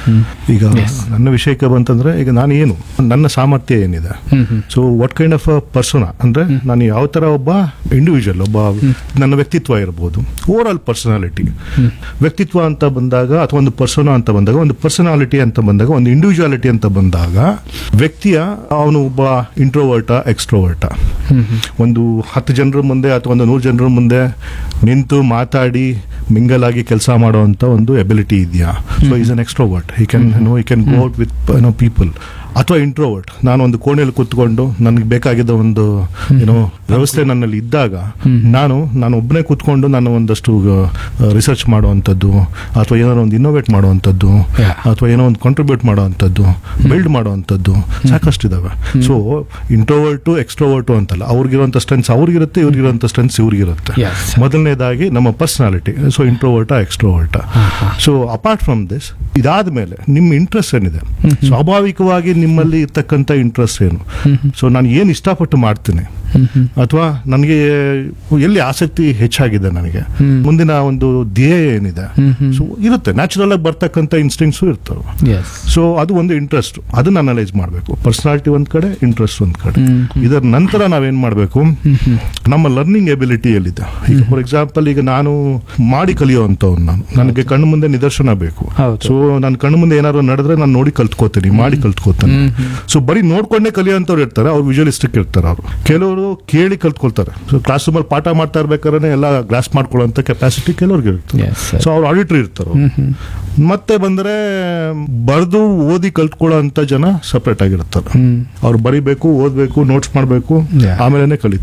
ಈಗ ನನ್ನ ವಿಷಯಕ್ಕೆ ಬಂತಂದ್ರೆ, ಈಗ ನಾನು ಏನು, ನನ್ನ ಸಾಮರ್ಥ್ಯ ಏನಿದೆ, so what kind of a person ಅಂದ್ರೆ ನಾನು ಯಾವ ತರ ಒಬ್ಬ ಇಂಡಿವಿಜುವಲ್, ಒಬ್ಬ ನನ್ನ ವ್ಯಕ್ತಿತ್ವ ಇರಬಹುದು, ಓವರ್ ಆಲ್ ಪರ್ಸನಾಲಿಟಿ. ವ್ಯಕ್ತಿತ್ವ ಅಂತ ಬಂದಾಗ ಅಥವಾ ಒಂದು ಪರ್ಸೋನಾ ಅಂತ ಬಂದಾಗ, ಒಂದು ಪರ್ಸನಾಲಿಟಿ ಅಂತ ಬಂದಾಗ, ಒಂದು ಇಂಡಿವಿಜುವಾಲಿಟಿ ಅಂತ ಬಂದಾಗ, ವ್ಯಕ್ತಿಯ ಅವನು ಒಬ್ಬ ಇಂಟ್ರೋವರ್ಟ ಎಕ್ಸ್ಟ್ರೋವರ್ಟ, ಒಂದು ಹತ್ತು ಜನರ ಮುಂದೆ ಅಥವಾ ಒಂದು ನೂರು ಜನರ ಮುಂದೆ ನಿಂತು ಮಾತಾಡಿ ಮಿಂಗಲ್ ಆಗಿ ಕೆಲಸ ಮಾಡುವಂತ ಒಂದು ಎಬಿಲಿಟಿ ಇದೆಯಾ? So is an extrovert, he can know he can go out with no people. ಅಥವಾ ಇಂಟ್ರೋವರ್ಟ್, ನಾನು ಒಂದು ಕೋಣೆಯಲ್ಲಿ ಕೂತ್ಕೊಂಡು ನನಗೆ ಬೇಕಾಗಿದ್ದ ಒಂದು ಏನೋ ವ್ಯವಸ್ಥೆ ನನ್ನಲ್ಲಿ ಇದ್ದಾಗ ನಾನು ನಾನು ಒಬ್ಬನೇ ಕೂತ್ಕೊಂಡು ನಾನು ಒಂದಷ್ಟು ರಿಸರ್ಚ್ ಮಾಡುವಂಥದ್ದು, ಅಥವಾ ಏನಾದ್ರು ಒಂದು ಇನ್ನೋವೇಟ್ ಮಾಡುವಂಥದ್ದು, ಅಥವಾ ಏನೋ ಒಂದು ಕಾಂಟ್ರಿಬ್ಯೂಟ್ ಮಾಡುವಂಥದ್ದು, ಬಿಲ್ಡ್ ಮಾಡುವಂಥದ್ದು ಸಾಕಷ್ಟು ಇದಾವೆ. ಸೊ ಇಂಟ್ರೋವರ್ಟು ಎಕ್ಸ್ಟ್ರೋವರ್ಟು ಅಂತಲ್ಲ, ಅವ್ರಿಗಿರುವಂಥ ಸ್ಟ್ರೆಂತ್ಸ್ ಅವ್ರಿಗಿರುತ್ತೆ, ಇವ್ರಿಗಿರುವಂಥ ಸ್ಟ್ರೆಂತ್ಸ್ ಇವ್ರಿಗಿರುತ್ತೆ. ಮೊದಲನೇದಾಗಿ ನಮ್ಮ personality, so ಇಂಟ್ರೋವರ್ಟ ಎಕ್ಸ್ಟ್ರೋವರ್ಟ. So apart from this, ಇದಾದ್ಮೇಲೆ ನಿಮ್ಮ ಇಂಟ್ರೆಸ್ಟ್ ಏನಿದೆ, ಸ್ವಾಭಾವಿಕವಾಗಿ ನಿಮ್ಮಲ್ಲಿ ಇರ್ತಕ್ಕಂಥ ಇಂಟ್ರೆಸ್ಟ್ ಏನು, ಸೊ ನಾನು ಏನು ಇಷ್ಟಪಟ್ಟು ಮಾಡ್ತೀನಿ, ಅಥವಾ ನನಗೆ ಎಲ್ಲಿ ಆಸಕ್ತಿ ಹೆಚ್ಚಾಗಿದೆ, ನನಗೆ ಮುಂದಿನ ಒಂದು ಧ್ಯೇಯ ಏನಿದೆ, ಸೊ ಇರುತ್ತೆ. ನ್ಯಾಚುರಲ್ ಆಗಿ ಬರ್ತಕ್ಕಂಥ ಇನ್ಸ್ಟಿಂಕ್ಟ್ಸು ಇರ್ತವೆ. ಸೊ ಅದು ಒಂದು ಇಂಟ್ರೆಸ್ಟ್, ಅದನ್ನ ಅನಲೈಸ್ ಮಾಡಬೇಕು. ಪರ್ಸನಾಲಿಟಿ ಒಂದ್ ಕಡೆ, ಇಂಟ್ರೆಸ್ಟ್ ಒಂದ್ ಕಡೆ. ಇದರ ನಂತರ ನಾವೇನ್ ಮಾಡಬೇಕು, ನಮ್ಮ ಲರ್ನಿಂಗ್ ಎಬಿಲಿಟಿ ಎಲ್ಲಿದೆ. ಈಗ ಫಾರ್ ಎಕ್ಸಾಂಪಲ್, ಈಗ ನಾನು ಮಾಡಿ ಕಲಿಯುವಂತವ್ನು, ನಾನು ನನಗೆ ಕಣ್ಣು ಮುಂದೆ ನಿದರ್ಶನ ಬೇಕು. ಸೊ ನನ್ನ ಕಣ್ಣು ಮುಂದೆ ಏನಾದ್ರು ನಡೆದ್ರೆ ನಾನು ನೋಡಿ ಕಲ್ತ್ಕೋತೀನಿ, ಮಾಡಿ ಕಲ್ತ್ಕೋತೀನಿ. ಸೊ ಬರೀ ನೋಡ್ಕೊಂಡೇ ಕಲಿಯುವಂತವ್ರು ಇರ್ತಾರೆ, ಅವ್ರು ವಿಜುವಲಿಸ್ಟಿಕ್ ಇರ್ತಾರೆ. ಅವರು ಕೆಲವರು ಕೇಳಿ ಕಲ್ತ್ಕೊಳ್ತಾರೆ. ಸೊ ಕ್ಲಾಸ್ ರೂಮಲ್ಲಿ ಪಾಠ ಮಾಡ್ತಾ ಇರ್ಬೇಕಾದ್ರೆ ಎಲ್ಲ ಗ್ಲಾಸ್ ಮಾಡ್ಕೊಳ್ಳುವಂತ ಕೆಪಾಸಿಟಿ ಕೆಲವ್ರಿಗೆ ಇರ್ತದೆ. ಸೊ ಅವ್ರು ಆಡಿಟರ್ ಇರ್ತಾರೆ. ಮತ್ತೆ ಬಂದ್ರೆ ಬರೆದು ಓದಿ ಕಲ್ತ್ಕೊಳ್ಳೋ ಅಂತ ಜನ ಸಪರೇಟ್ ಆಗಿರ್ತಾರೆ. ಅವ್ರು ಬರಿಬೇಕು, ಓದ್ಬೇಕು, ನೋಟ್ಸ್ ಮಾಡ್ಬೇಕು, ಆಮೇಲೆ ಕಲಿತಾರೆ.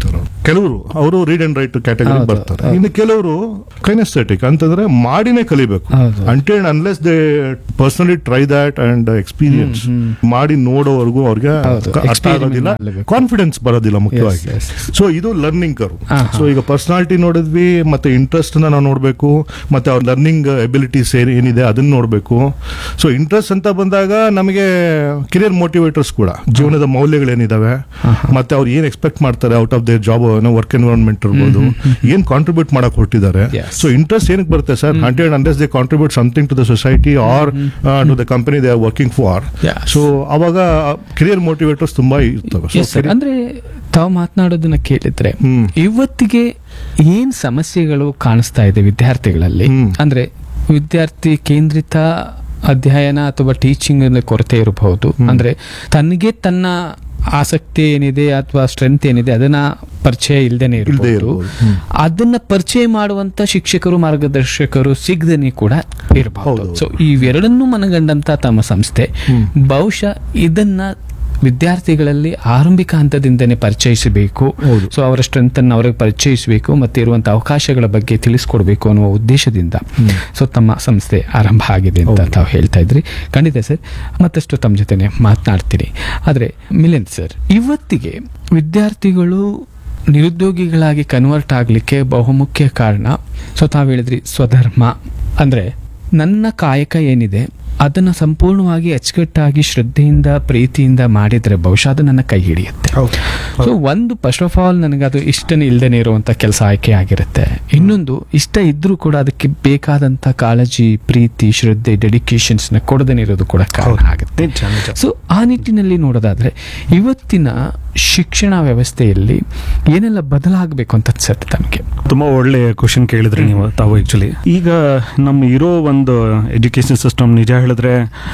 ಕೆಲವರು ಅವರು ರೀಡ್ ಅಂಡ್ ರೈಟ್ ಕ್ಯಾಟಗರಿ ಬರ್ತಾರೆ. ಇನ್ನು ಕೆಲವರು ಕೈನೆಸ್ಥೆಟಿಕ್ ಅಂತಂದ್ರೆ ಮಾಡಿನೇ ಕಲಿಬೇಕು. Until unless they personally try that and experience ಮಾಡಿ ನೋಡೋವರೆಗೂ ಅವ್ರಿಗೆ ಅರ್ಥ ಆಗೋದಿಲ್ಲ, ಕಾನ್ಫಿಡೆನ್ಸ್ ಬರೋದಿಲ್ಲ ಮುಖ್ಯವಾಗಿ. ಸೊ ಇದು ಲರ್ನಿಂಗ್ ಕರ್ವ್. ಸೊ ಈಗ ಪರ್ಸನಾಲಿಟಿ ನೋಡಿದ್ವಿ, ಮತ್ತೆ ಇಂಟ್ರೆಸ್ಟ್ ನಾವು ನೋಡ್ಬೇಕು, ಮತ್ತೆ ಅವ್ರ ಲರ್ನಿಂಗ್ ಎಬಿಲಿಟೀಸ್ ಏನಿದೆ ಅದನ್ನ ನೋಡ್ಬೇಕು. ಸೊ ಇಂಟ್ರೆಸ್ಟ್ ಅಂತ ಬಂದಾಗ ನಮಗೆ ಕೆರಿಯರ್ ಮೋಟಿವೇಟರ್ಸ್ ಕೂಡ, ಜೀವನದ ಮೌಲ್ಯಗಳೇನಿದಾವೆ, ಮತ್ತೆ ಅವ್ರು ಏನ್ ಎಕ್ಸ್ಪೆಕ್ಟ್ ಮಾಡ್ತಾರೆ out of their job, work environment ಇರ್ಬೋದು, ಏನ್ ಕಾಂಟ್ರಿಬ್ಯೂಟ್ ಮಾಡಕ್ ಹೊರಟಿದ್ದಾರೆ. ಸೊ ಇಂಟ್ರೆಸ್ಟ್ ಏನಕ್ಕೆ ಬರುತ್ತೆ sir? Hundred unless they contribute something to the society R to the company they are working for. So ಅವಾಗ ಕೆರಿಯರ್ ಮೋಟಿವೇಟರ್ಸ್ ತುಂಬಾ ಇರ್ತವೆ. ಅಂದ್ರೆ ತಾವು ಮಾತನಾಡೋದನ್ನ ಕೇಳಿದ್ರೆ ಇವತ್ತಿಗೆ ಏನ್ ಸಮಸ್ಯೆಗಳು ಕಾಣಿಸ್ತಾ ಇದೆ ವಿದ್ಯಾರ್ಥಿಗಳಲ್ಲಿ? ಅಂದ್ರೆ ವಿದ್ಯಾರ್ಥಿ ಕೇಂದ್ರಿತ ಅಧ್ಯಯನ ಅಥವಾ ಟೀಚಿಂಗ್ ಕೊರತೆ ಇರಬಹುದು. ಅಂದ್ರೆ ತನಗೆ ತನ್ನ ಆಸಕ್ತಿ ಏನಿದೆ ಅಥವಾ ಸ್ಟ್ರೆಂತ್ ಏನಿದೆ ಅದನ್ನ ಪರಿಚಯ ಇಲ್ದೇನೆ ಇರಬಹುದು. ಅದನ್ನ ಪರಿಚಯ ಮಾಡುವಂತ ಶಿಕ್ಷಕರು ಮಾರ್ಗದರ್ಶಕರು ಸಿಗದೇನೆ ಕೂಡ ಇರಬಹುದು. ಸೊ ಇವೆರಡನ್ನೂ ಮನಗಂಡಂತ ತಮ್ಮ ಸಂಸ್ಥೆ ಬಹುಶಃ ಇದನ್ನ ವಿದ್ಯಾರ್ಥಿಗಳಲ್ಲಿ ಆರಂಭಿಕ ಹಂತದಿಂದನೇ ಪರಿಚಯಿಸಬೇಕು. ಸೊ ಅವರ ಸ್ಟ್ರೆಂತ್ ಅನ್ನು ಅವರಿಗೆ ಪರಿಚಯಿಸಬೇಕು, ಮತ್ತೆ ಇರುವಂತಹ ಅವಕಾಶಗಳ ಬಗ್ಗೆ ತಿಳಿಸ್ಕೊಡ್ಬೇಕು ಅನ್ನುವ ಉದ್ದೇಶದಿಂದ ಸೊ ತಮ್ಮ ಸಂಸ್ಥೆ ಆರಂಭ ಆಗಿದೆ ಅಂತ ತಾವು ಹೇಳ್ತಾ ಇದ್ರಿ. ಖಂಡಿತ ಸರ್, ಮತ್ತಷ್ಟು ತಮ್ಮ ಜೊತೆನೆ ಮಾತನಾಡ್ತೀನಿ. ಆದ್ರೆ ಮಿಲಿಂದ್ ಸರ್, ಇವತ್ತಿಗೆ ವಿದ್ಯಾರ್ಥಿಗಳು ನಿರುದ್ಯೋಗಿಗಳಾಗಿ ಕನ್ವರ್ಟ್ ಆಗ್ಲಿಕ್ಕೆ ಬಹುಮುಖ್ಯ ಕಾರಣ ಸೊ ತಾವು ಹೇಳಿದ್ರಿ ಸ್ವಧರ್ಮ. ಅಂದ್ರೆ ನನ್ನ ಕಾಯಕ ಏನಿದೆ ಅದನ್ನ ಸಂಪೂರ್ಣವಾಗಿ ಅಚ್ಚುಕಟ್ಟಾಗಿ ಶ್ರದ್ಧೆಯಿಂದ ಪ್ರೀತಿಯಿಂದ ಮಾಡಿದ್ರೆ ಬಹುಶಃ ಅದು ನನ್ನ ಕೈ ಹಿಡಿಯುತ್ತೆ. ಸೊ ಒಂದು ಫಸ್ಟ್ ಆಫ್ ಆಲ್ ನನಗೆ ಅದು ಇಷ್ಟನೇ ಇಲ್ಲದೇನೆ ಇರುವಂತ ಕೆಲಸ ಆಯ್ಕೆ ಆಗಿರುತ್ತೆ. ಇನ್ನೊಂದು ಇಷ್ಟ ಇದ್ರೂ ಕೂಡ ಅದಕ್ಕೆ ಬೇಕಾದಂತ ಕಾಳಜಿ, ಪ್ರೀತಿ, ಶ್ರದ್ಧೆ, ಡೆಡಿಕೇಶನ್ಸ್ ನ ಕೊಡದೇನೆ ಇರೋದು ಕೂಡ ಕಾರಣ ಆಗುತ್ತೆ. ಸೊ ಆ ನಿಟ್ಟಿನಲ್ಲಿ ನೋಡೋದಾದ್ರೆ ಇವತ್ತಿನ ಶಿಕ್ಷಣ ವ್ಯವಸ್ಥೆಯಲ್ಲಿ ಏನೆಲ್ಲ ಬದಲಾಗಬೇಕು ಅಂತ ಅನ್ಸುತ್ತೆ ತಮಗೆ? ತುಂಬಾ ಒಳ್ಳೆ ಕ್ವಶನ್ ಕೇಳಿದ್ರಿ ನೀವು ತಾವು. ಆಕ್ಚುಲಿ ಈಗ ನಮ್ಮ ಇರೋ ಒಂದು ಎಜುಕೇಶನ್ ಸಿಸ್ಟಮ್ ನಿಜ ಹೇಳಿದ್ರೆ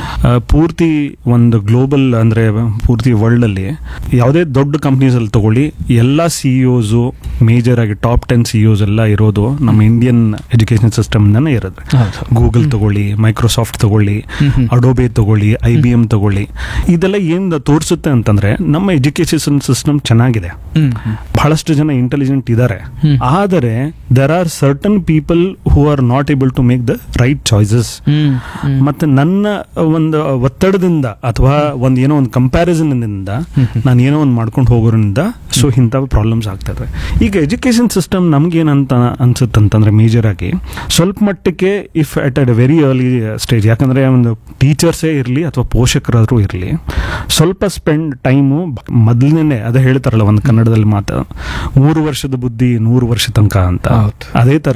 ಪೂರ್ತಿ ಒಂದು ಗ್ಲೋಬಲ್ ಅಂದ್ರೆ ಪೂರ್ತಿ ವರ್ಲ್ಡ್ ಅಲ್ಲಿ ಯಾವುದೇ ದೊಡ್ಡ ಕಂಪ್ನೀಸ್ ಅಲ್ಲಿ ತಗೊಳ್ಳಿ, ಎಲ್ಲಾ ಸಿಇಒಸ್ ಮೇಜರ್ ಆಗಿ ಟಾಪ್ ಟೆನ್ ಸಿಇಒಸ್ ಎಲ್ಲ ಇರೋದು ನಮ್ಮ ಇಂಡಿಯನ್ ಎಜುಕೇಶನ್ ಸಿಸ್ಟಮ್ ನಾನೇ ಇರೋದು. ಗೂಗಲ್ ತಗೊಳ್ಳಿ, ಮೈಕ್ರೋಸಾಫ್ಟ್ ತಗೊಳ್ಳಿ, ಅಡೋಬೆ ತಗೊಳ್ಳಿ, ಐ ಬಿ ಎಂ ತಗೊಳ್ಳಿ, ಇದೆಲ್ಲ ಏನ್ ತೋರಿಸುತ್ತೆ ಅಂತಂದ್ರೆ ನಮ್ಮ ಎಜುಕೇಶನ್ ಸಿಸ್ಟಮ್ ಚೆನ್ನಾಗಿದೆ, ಬಹಳಷ್ಟು ಜನ ಇಂಟೆಲಿಜೆಂಟ್ ಇದ್ದಾರೆ. ಆದರೆ there are certain people who are not able to make the right choices. ಮತ್ತೆ ನನ್ನ ಒಂದು ಒತ್ತಡದಿಂದ ಅಥವಾ ಒಂದ್ ಏನೋ ಒಂದು ಕಂಪ್ಯಾರಿಸನ್ ಇಂದ ನಾನು ಏನೋ ಒಂದು ಮಾಡ್ಕೊಂಡು ಹೋಗೋದ್ರಿಂದ ಸೊ ಇಂಥ ಪ್ರಾಬ್ಲಮ್ಸ್ ಆಗ್ತದೆ. ಈಗ ಎಜುಕೇಶನ್ ಸಿಸ್ಟಮ್ ನಮ್ಗೆ ಏನಂತ ಅನ್ಸುತ್ತಂತಂದ್ರೆ ಮೇಜರ್ ಆಗಿ ಸ್ವಲ್ಪ ಮಟ್ಟಕ್ಕೆ if at a very early stage, ಯಾಕಂದ್ರೆ ಒಂದು ಟೀಚರ್ಸೇ ಇರಲಿ ಅಥವಾ ಪೋಷಕರಾದ್ರೂ ಇರಲಿ, ಸ್ವಲ್ಪ ಸ್ಪೆಂಡ್ ಟೈಮು ಮೊದಲನೇ ಅದೇ ಹೇಳ್ತಾರಲ್ಲ ಒಂದು ಕನ್ನಡದಲ್ಲಿ ಮಾತು, ಮೂರು ವರ್ಷದ ಬುದ್ಧಿ ನೂರು ವರ್ಷ ತನಕ ಅಂತ. ಅದೇ ತರ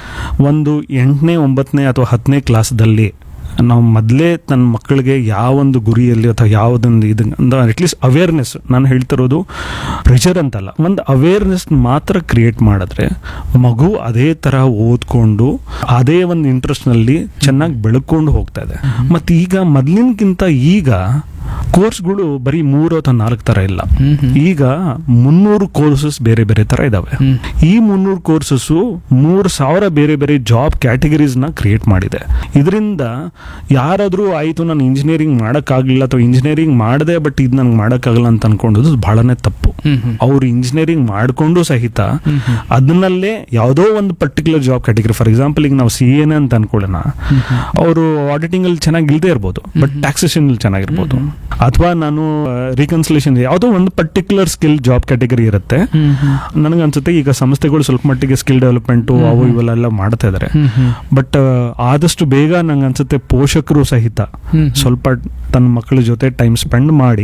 ಒಂದು ಎಂಟನೇ ಒಂಬತ್ತನೇ ಅಥವಾ ಹತ್ತನೇ ಕ್ಲಾಸ್ದಲ್ಲಿ ನಾವು ಮೊದಲೇ ತನ್ನ ಮಕ್ಕಳಿಗೆ ಯಾವೊಂದು ಗುರಿಯಲ್ಲಿ ಅಥವಾ ಯಾವುದೊಂದು ಇದು ಅಟ್ಲೀಸ್ಟ್ ಅವೇರ್ನೆಸ್, ನಾನು ಹೇಳ್ತಿರೋದು ಪ್ರೆಷರ್ ಅಂತಲ್ಲ, ಒಂದು ಅವೇರ್ನೆಸ್ ಮಾತ್ರ ಕ್ರಿಯೇಟ್ ಮಾಡಿದ್ರೆ ಮಗು ಅದೇ ತರ ಓದ್ಕೊಂಡು ಅದೇ ಒಂದು ಇಂಟ್ರೆಸ್ಟ್ ನಲ್ಲಿ ಚೆನ್ನಾಗಿ ಬೆಳ್ಕೊಂಡು ಹೋಗ್ತಾ ಇದೆ. ಮತ್ತೆ ಈಗ ಮೊದಲಿನಕ್ಕಿಂತ ಈಗ ಕೋರ್ಸ್ಗಳು ಬರೀ ಮೂರು ಅಥವಾ ನಾಲ್ಕು ತರ ಇಲ್ಲ, ಈಗ ಮುನ್ನೂರು ಕೋರ್ಸಸ್ ಬೇರೆ ಬೇರೆ ತರ ಇದಾವೆ. ಈ ಮುನ್ನೂರು ಕೋರ್ಸಸ್ ಮೂರ್ ಸಾವಿರ ಬೇರೆ ಬೇರೆ ಜಾಬ್ ಕ್ಯಾಟಗರೀಸ್ ನ ಕ್ರಿಯೇಟ್ ಮಾಡಿದೆ. ಇದರಿಂದ ಯಾರಾದ್ರೂ ಆಯ್ತು ನಾನು ಇಂಜಿನಿಯರಿಂಗ್ ಮಾಡಕ್ಕಾಗ್ಲಿಲ್ಲ ಅಥವಾ ಇಂಜಿನಿಯರಿಂಗ್ ಮಾಡದೆ ಬಟ್ ಇದು ನನ್ಗೆ ಮಾಡಕ್ಕಾಗಲ್ಲ ಅಂತ ಅನ್ಕೊಂಡದ್ದು ಬಹಳನೇ ತಪ್ಪು. ಅವ್ರು ಇಂಜಿನಿಯರಿಂಗ್ ಮಾಡ್ಕೊಂಡು ಸಹಿತ ಅದನ್ನಲ್ಲೇ ಯಾವುದೋ ಒಂದು particular job category, for example ಈಗ ನಾವು ಸಿ ಎನ್ ಅಂತ ಅನ್ಕೊಳ್ಳೋಣ, ಅವರು ಆಡಿಟಿಂಗ್ ಅಲ್ಲಿ ಚೆನ್ನಾಗಿ ಇಲ್ದೇ ಇರ್ಬೋದು ಬಟ್ ಟ್ಯಾಕ್ಸೇಷನ್ ಅಲ್ಲಿ ಚೆನ್ನಾಗಿರ್ಬೋದು, ಅಥವಾ ನಾನು ರಿಕನ್ಸಿಲೇಷನ್ ಯಾವುದೋ ಒಂದು ಪರ್ಟಿಕ್ಯುಲರ್ ಸ್ಕಿಲ್ ಜಾಬ್ ಕ್ಯಾಟಗರಿ ಇರುತ್ತೆ. ನನಗನ್ಸುತ್ತೆ ಈಗ ಸಂಸ್ಥೆಗಳು ಸ್ವಲ್ಪ ಮಟ್ಟಿಗೆ ಸ್ಕಿಲ್ ಡೆವಲಪ್ಮೆಂಟ್ ಅವು ಇವೆಲ್ಲ ಮಾಡ್ತಾ ಇದಾರೆ. ಬಟ್ ಆದಷ್ಟು ಬೇಗ ನಂಗೆ ಅನ್ಸುತ್ತೆ ಪೋಷಕರು ಸಹಿತ ಸ್ವಲ್ಪ ತನ್ನ ಮಕ್ಕಳ ಜೊತೆ ಟೈಮ್ ಸ್ಪೆಂಡ್ ಮಾಡಿ,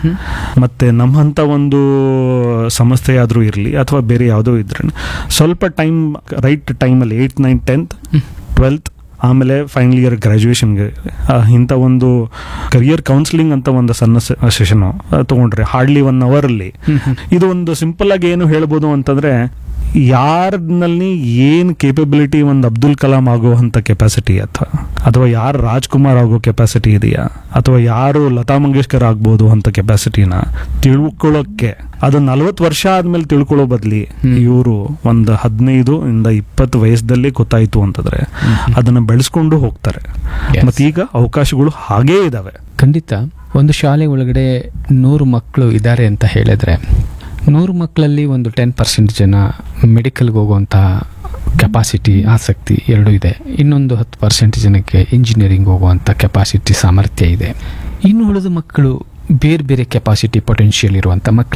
ಮತ್ತೆ ನಮ್ಮಂತ ಒಂದು ಸಂಸ್ಥೆ ಆದ್ರೂ ಇರಲಿ ಅಥವಾ ಬೇರೆ ಯಾವುದೋ ಇದ್ರೆ ಸ್ವಲ್ಪ ಟೈಮ್ ರೈಟ್ ಟೈಮಲ್ಲಿ ಏಯ್ತ್ ನೈನ್ ಟೆಂತ್ ಟ್ವೆಲ್ತ್ ಆಮೇಲೆ ಫೈನಲ್ ಇಯರ್ ಗ್ರಾಜುಯೇಷನ್ಗೆ ಇಂಥ ಒಂದು ಕರಿಯರ್ ಕೌನ್ಸಿಲಿಂಗ್ ಅಂತ ಒಂದು ಸಣ್ಣ ಸೆಷನ್ ತಗೊಂಡ್ರೆ ಹಾರ್ಡ್ಲಿ ಒನ್ ಅವರ್ ಅಲ್ಲಿ ಇದು ಒಂದು ಸಿಂಪಲ್ ಆಗಿ ಏನು ಹೇಳ್ಬೋದು ಅಂತಂದ್ರೆ, ಯಾರಲ್ಲಿ ಏನ್ ಕೇಪಬಿಲಿಟಿ ಒಂದು ಅಬ್ದುಲ್ ಕಲಾಂ ಆಗುವಂತ ಕೆಪಾಸಿಟಿ ಅಥವಾ ಅಥವಾ ಯಾರು ರಾಜ್ಕುಮಾರ್ ಆಗೋ ಕೆಪಾಸಿಟಿ ಇದೆಯಾ ಅಥವಾ ಯಾರು ಲತಾ ಮಂಗೇಶ್ಕರ್ ಆಗ್ಬೋದು ಅಂತ ಕೆಪಾಸಿಟಿನ ತಿಳ್ಕೊಳ್ಳೋಕ್ಕೆ ಅದು ನಲ್ವತ್ತು ವರ್ಷ ಆದ್ಮೇಲೆ ತಿಳ್ಕೊಳ್ಳೋ ಬದ್ಲಿ ಇವರು ಒಂದು ಹದಿನೈದು ಇಂದ ಇಪ್ಪತ್ತು ವಯಸ್ಸದಲ್ಲಿ ಗೊತ್ತಾಯ್ತು ಅಂತಂದ್ರೆ ಅದನ್ನ ಬೆಳೆಸ್ಕೊಂಡು ಹೋಗ್ತಾರೆ. ಮತ್ತೆ ಈಗ ಅವಕಾಶಗಳು ಹಾಗೇ ಇದಾವೆ. ಖಂಡಿತ ಒಂದು ಶಾಲೆ ಒಳಗಡೆ ನೂರು ಮಕ್ಕಳು ಇದ್ದಾರೆ ಅಂತ ಹೇಳಿದ್ರೆ ನೂರು ಮಕ್ಕಳಲ್ಲಿ ಒಂದು ಟೆನ್ ಪರ್ಸೆಂಟ್ ಜನ ಮೆಡಿಕಲ್ಗೆ ಹೋಗುವಂತಹ ಕೆಪಾಸಿಟಿ ಆಸಕ್ತಿ ಎರಡೂ ಇದೆ. ಇನ್ನೊಂದು ಹತ್ತು ಪರ್ಸೆಂಟ್ ಜನಕ್ಕೆ ಇಂಜಿನಿಯರಿಂಗ್ ಹೋಗುವಂಥ ಕೆಪಾಸಿಟಿ ಸಾಮರ್ಥ್ಯ ಇದೆ. ಇನ್ನು ಉಳಿದ ಮಕ್ಕಳು ಬೇರೆ ಬೇರೆ ಕೆಪಾಸಿಟಿ ಪೊಟೆನ್ಷಿಯಲ್ ಇರುವಂಥ ಮಕ್ಕಳು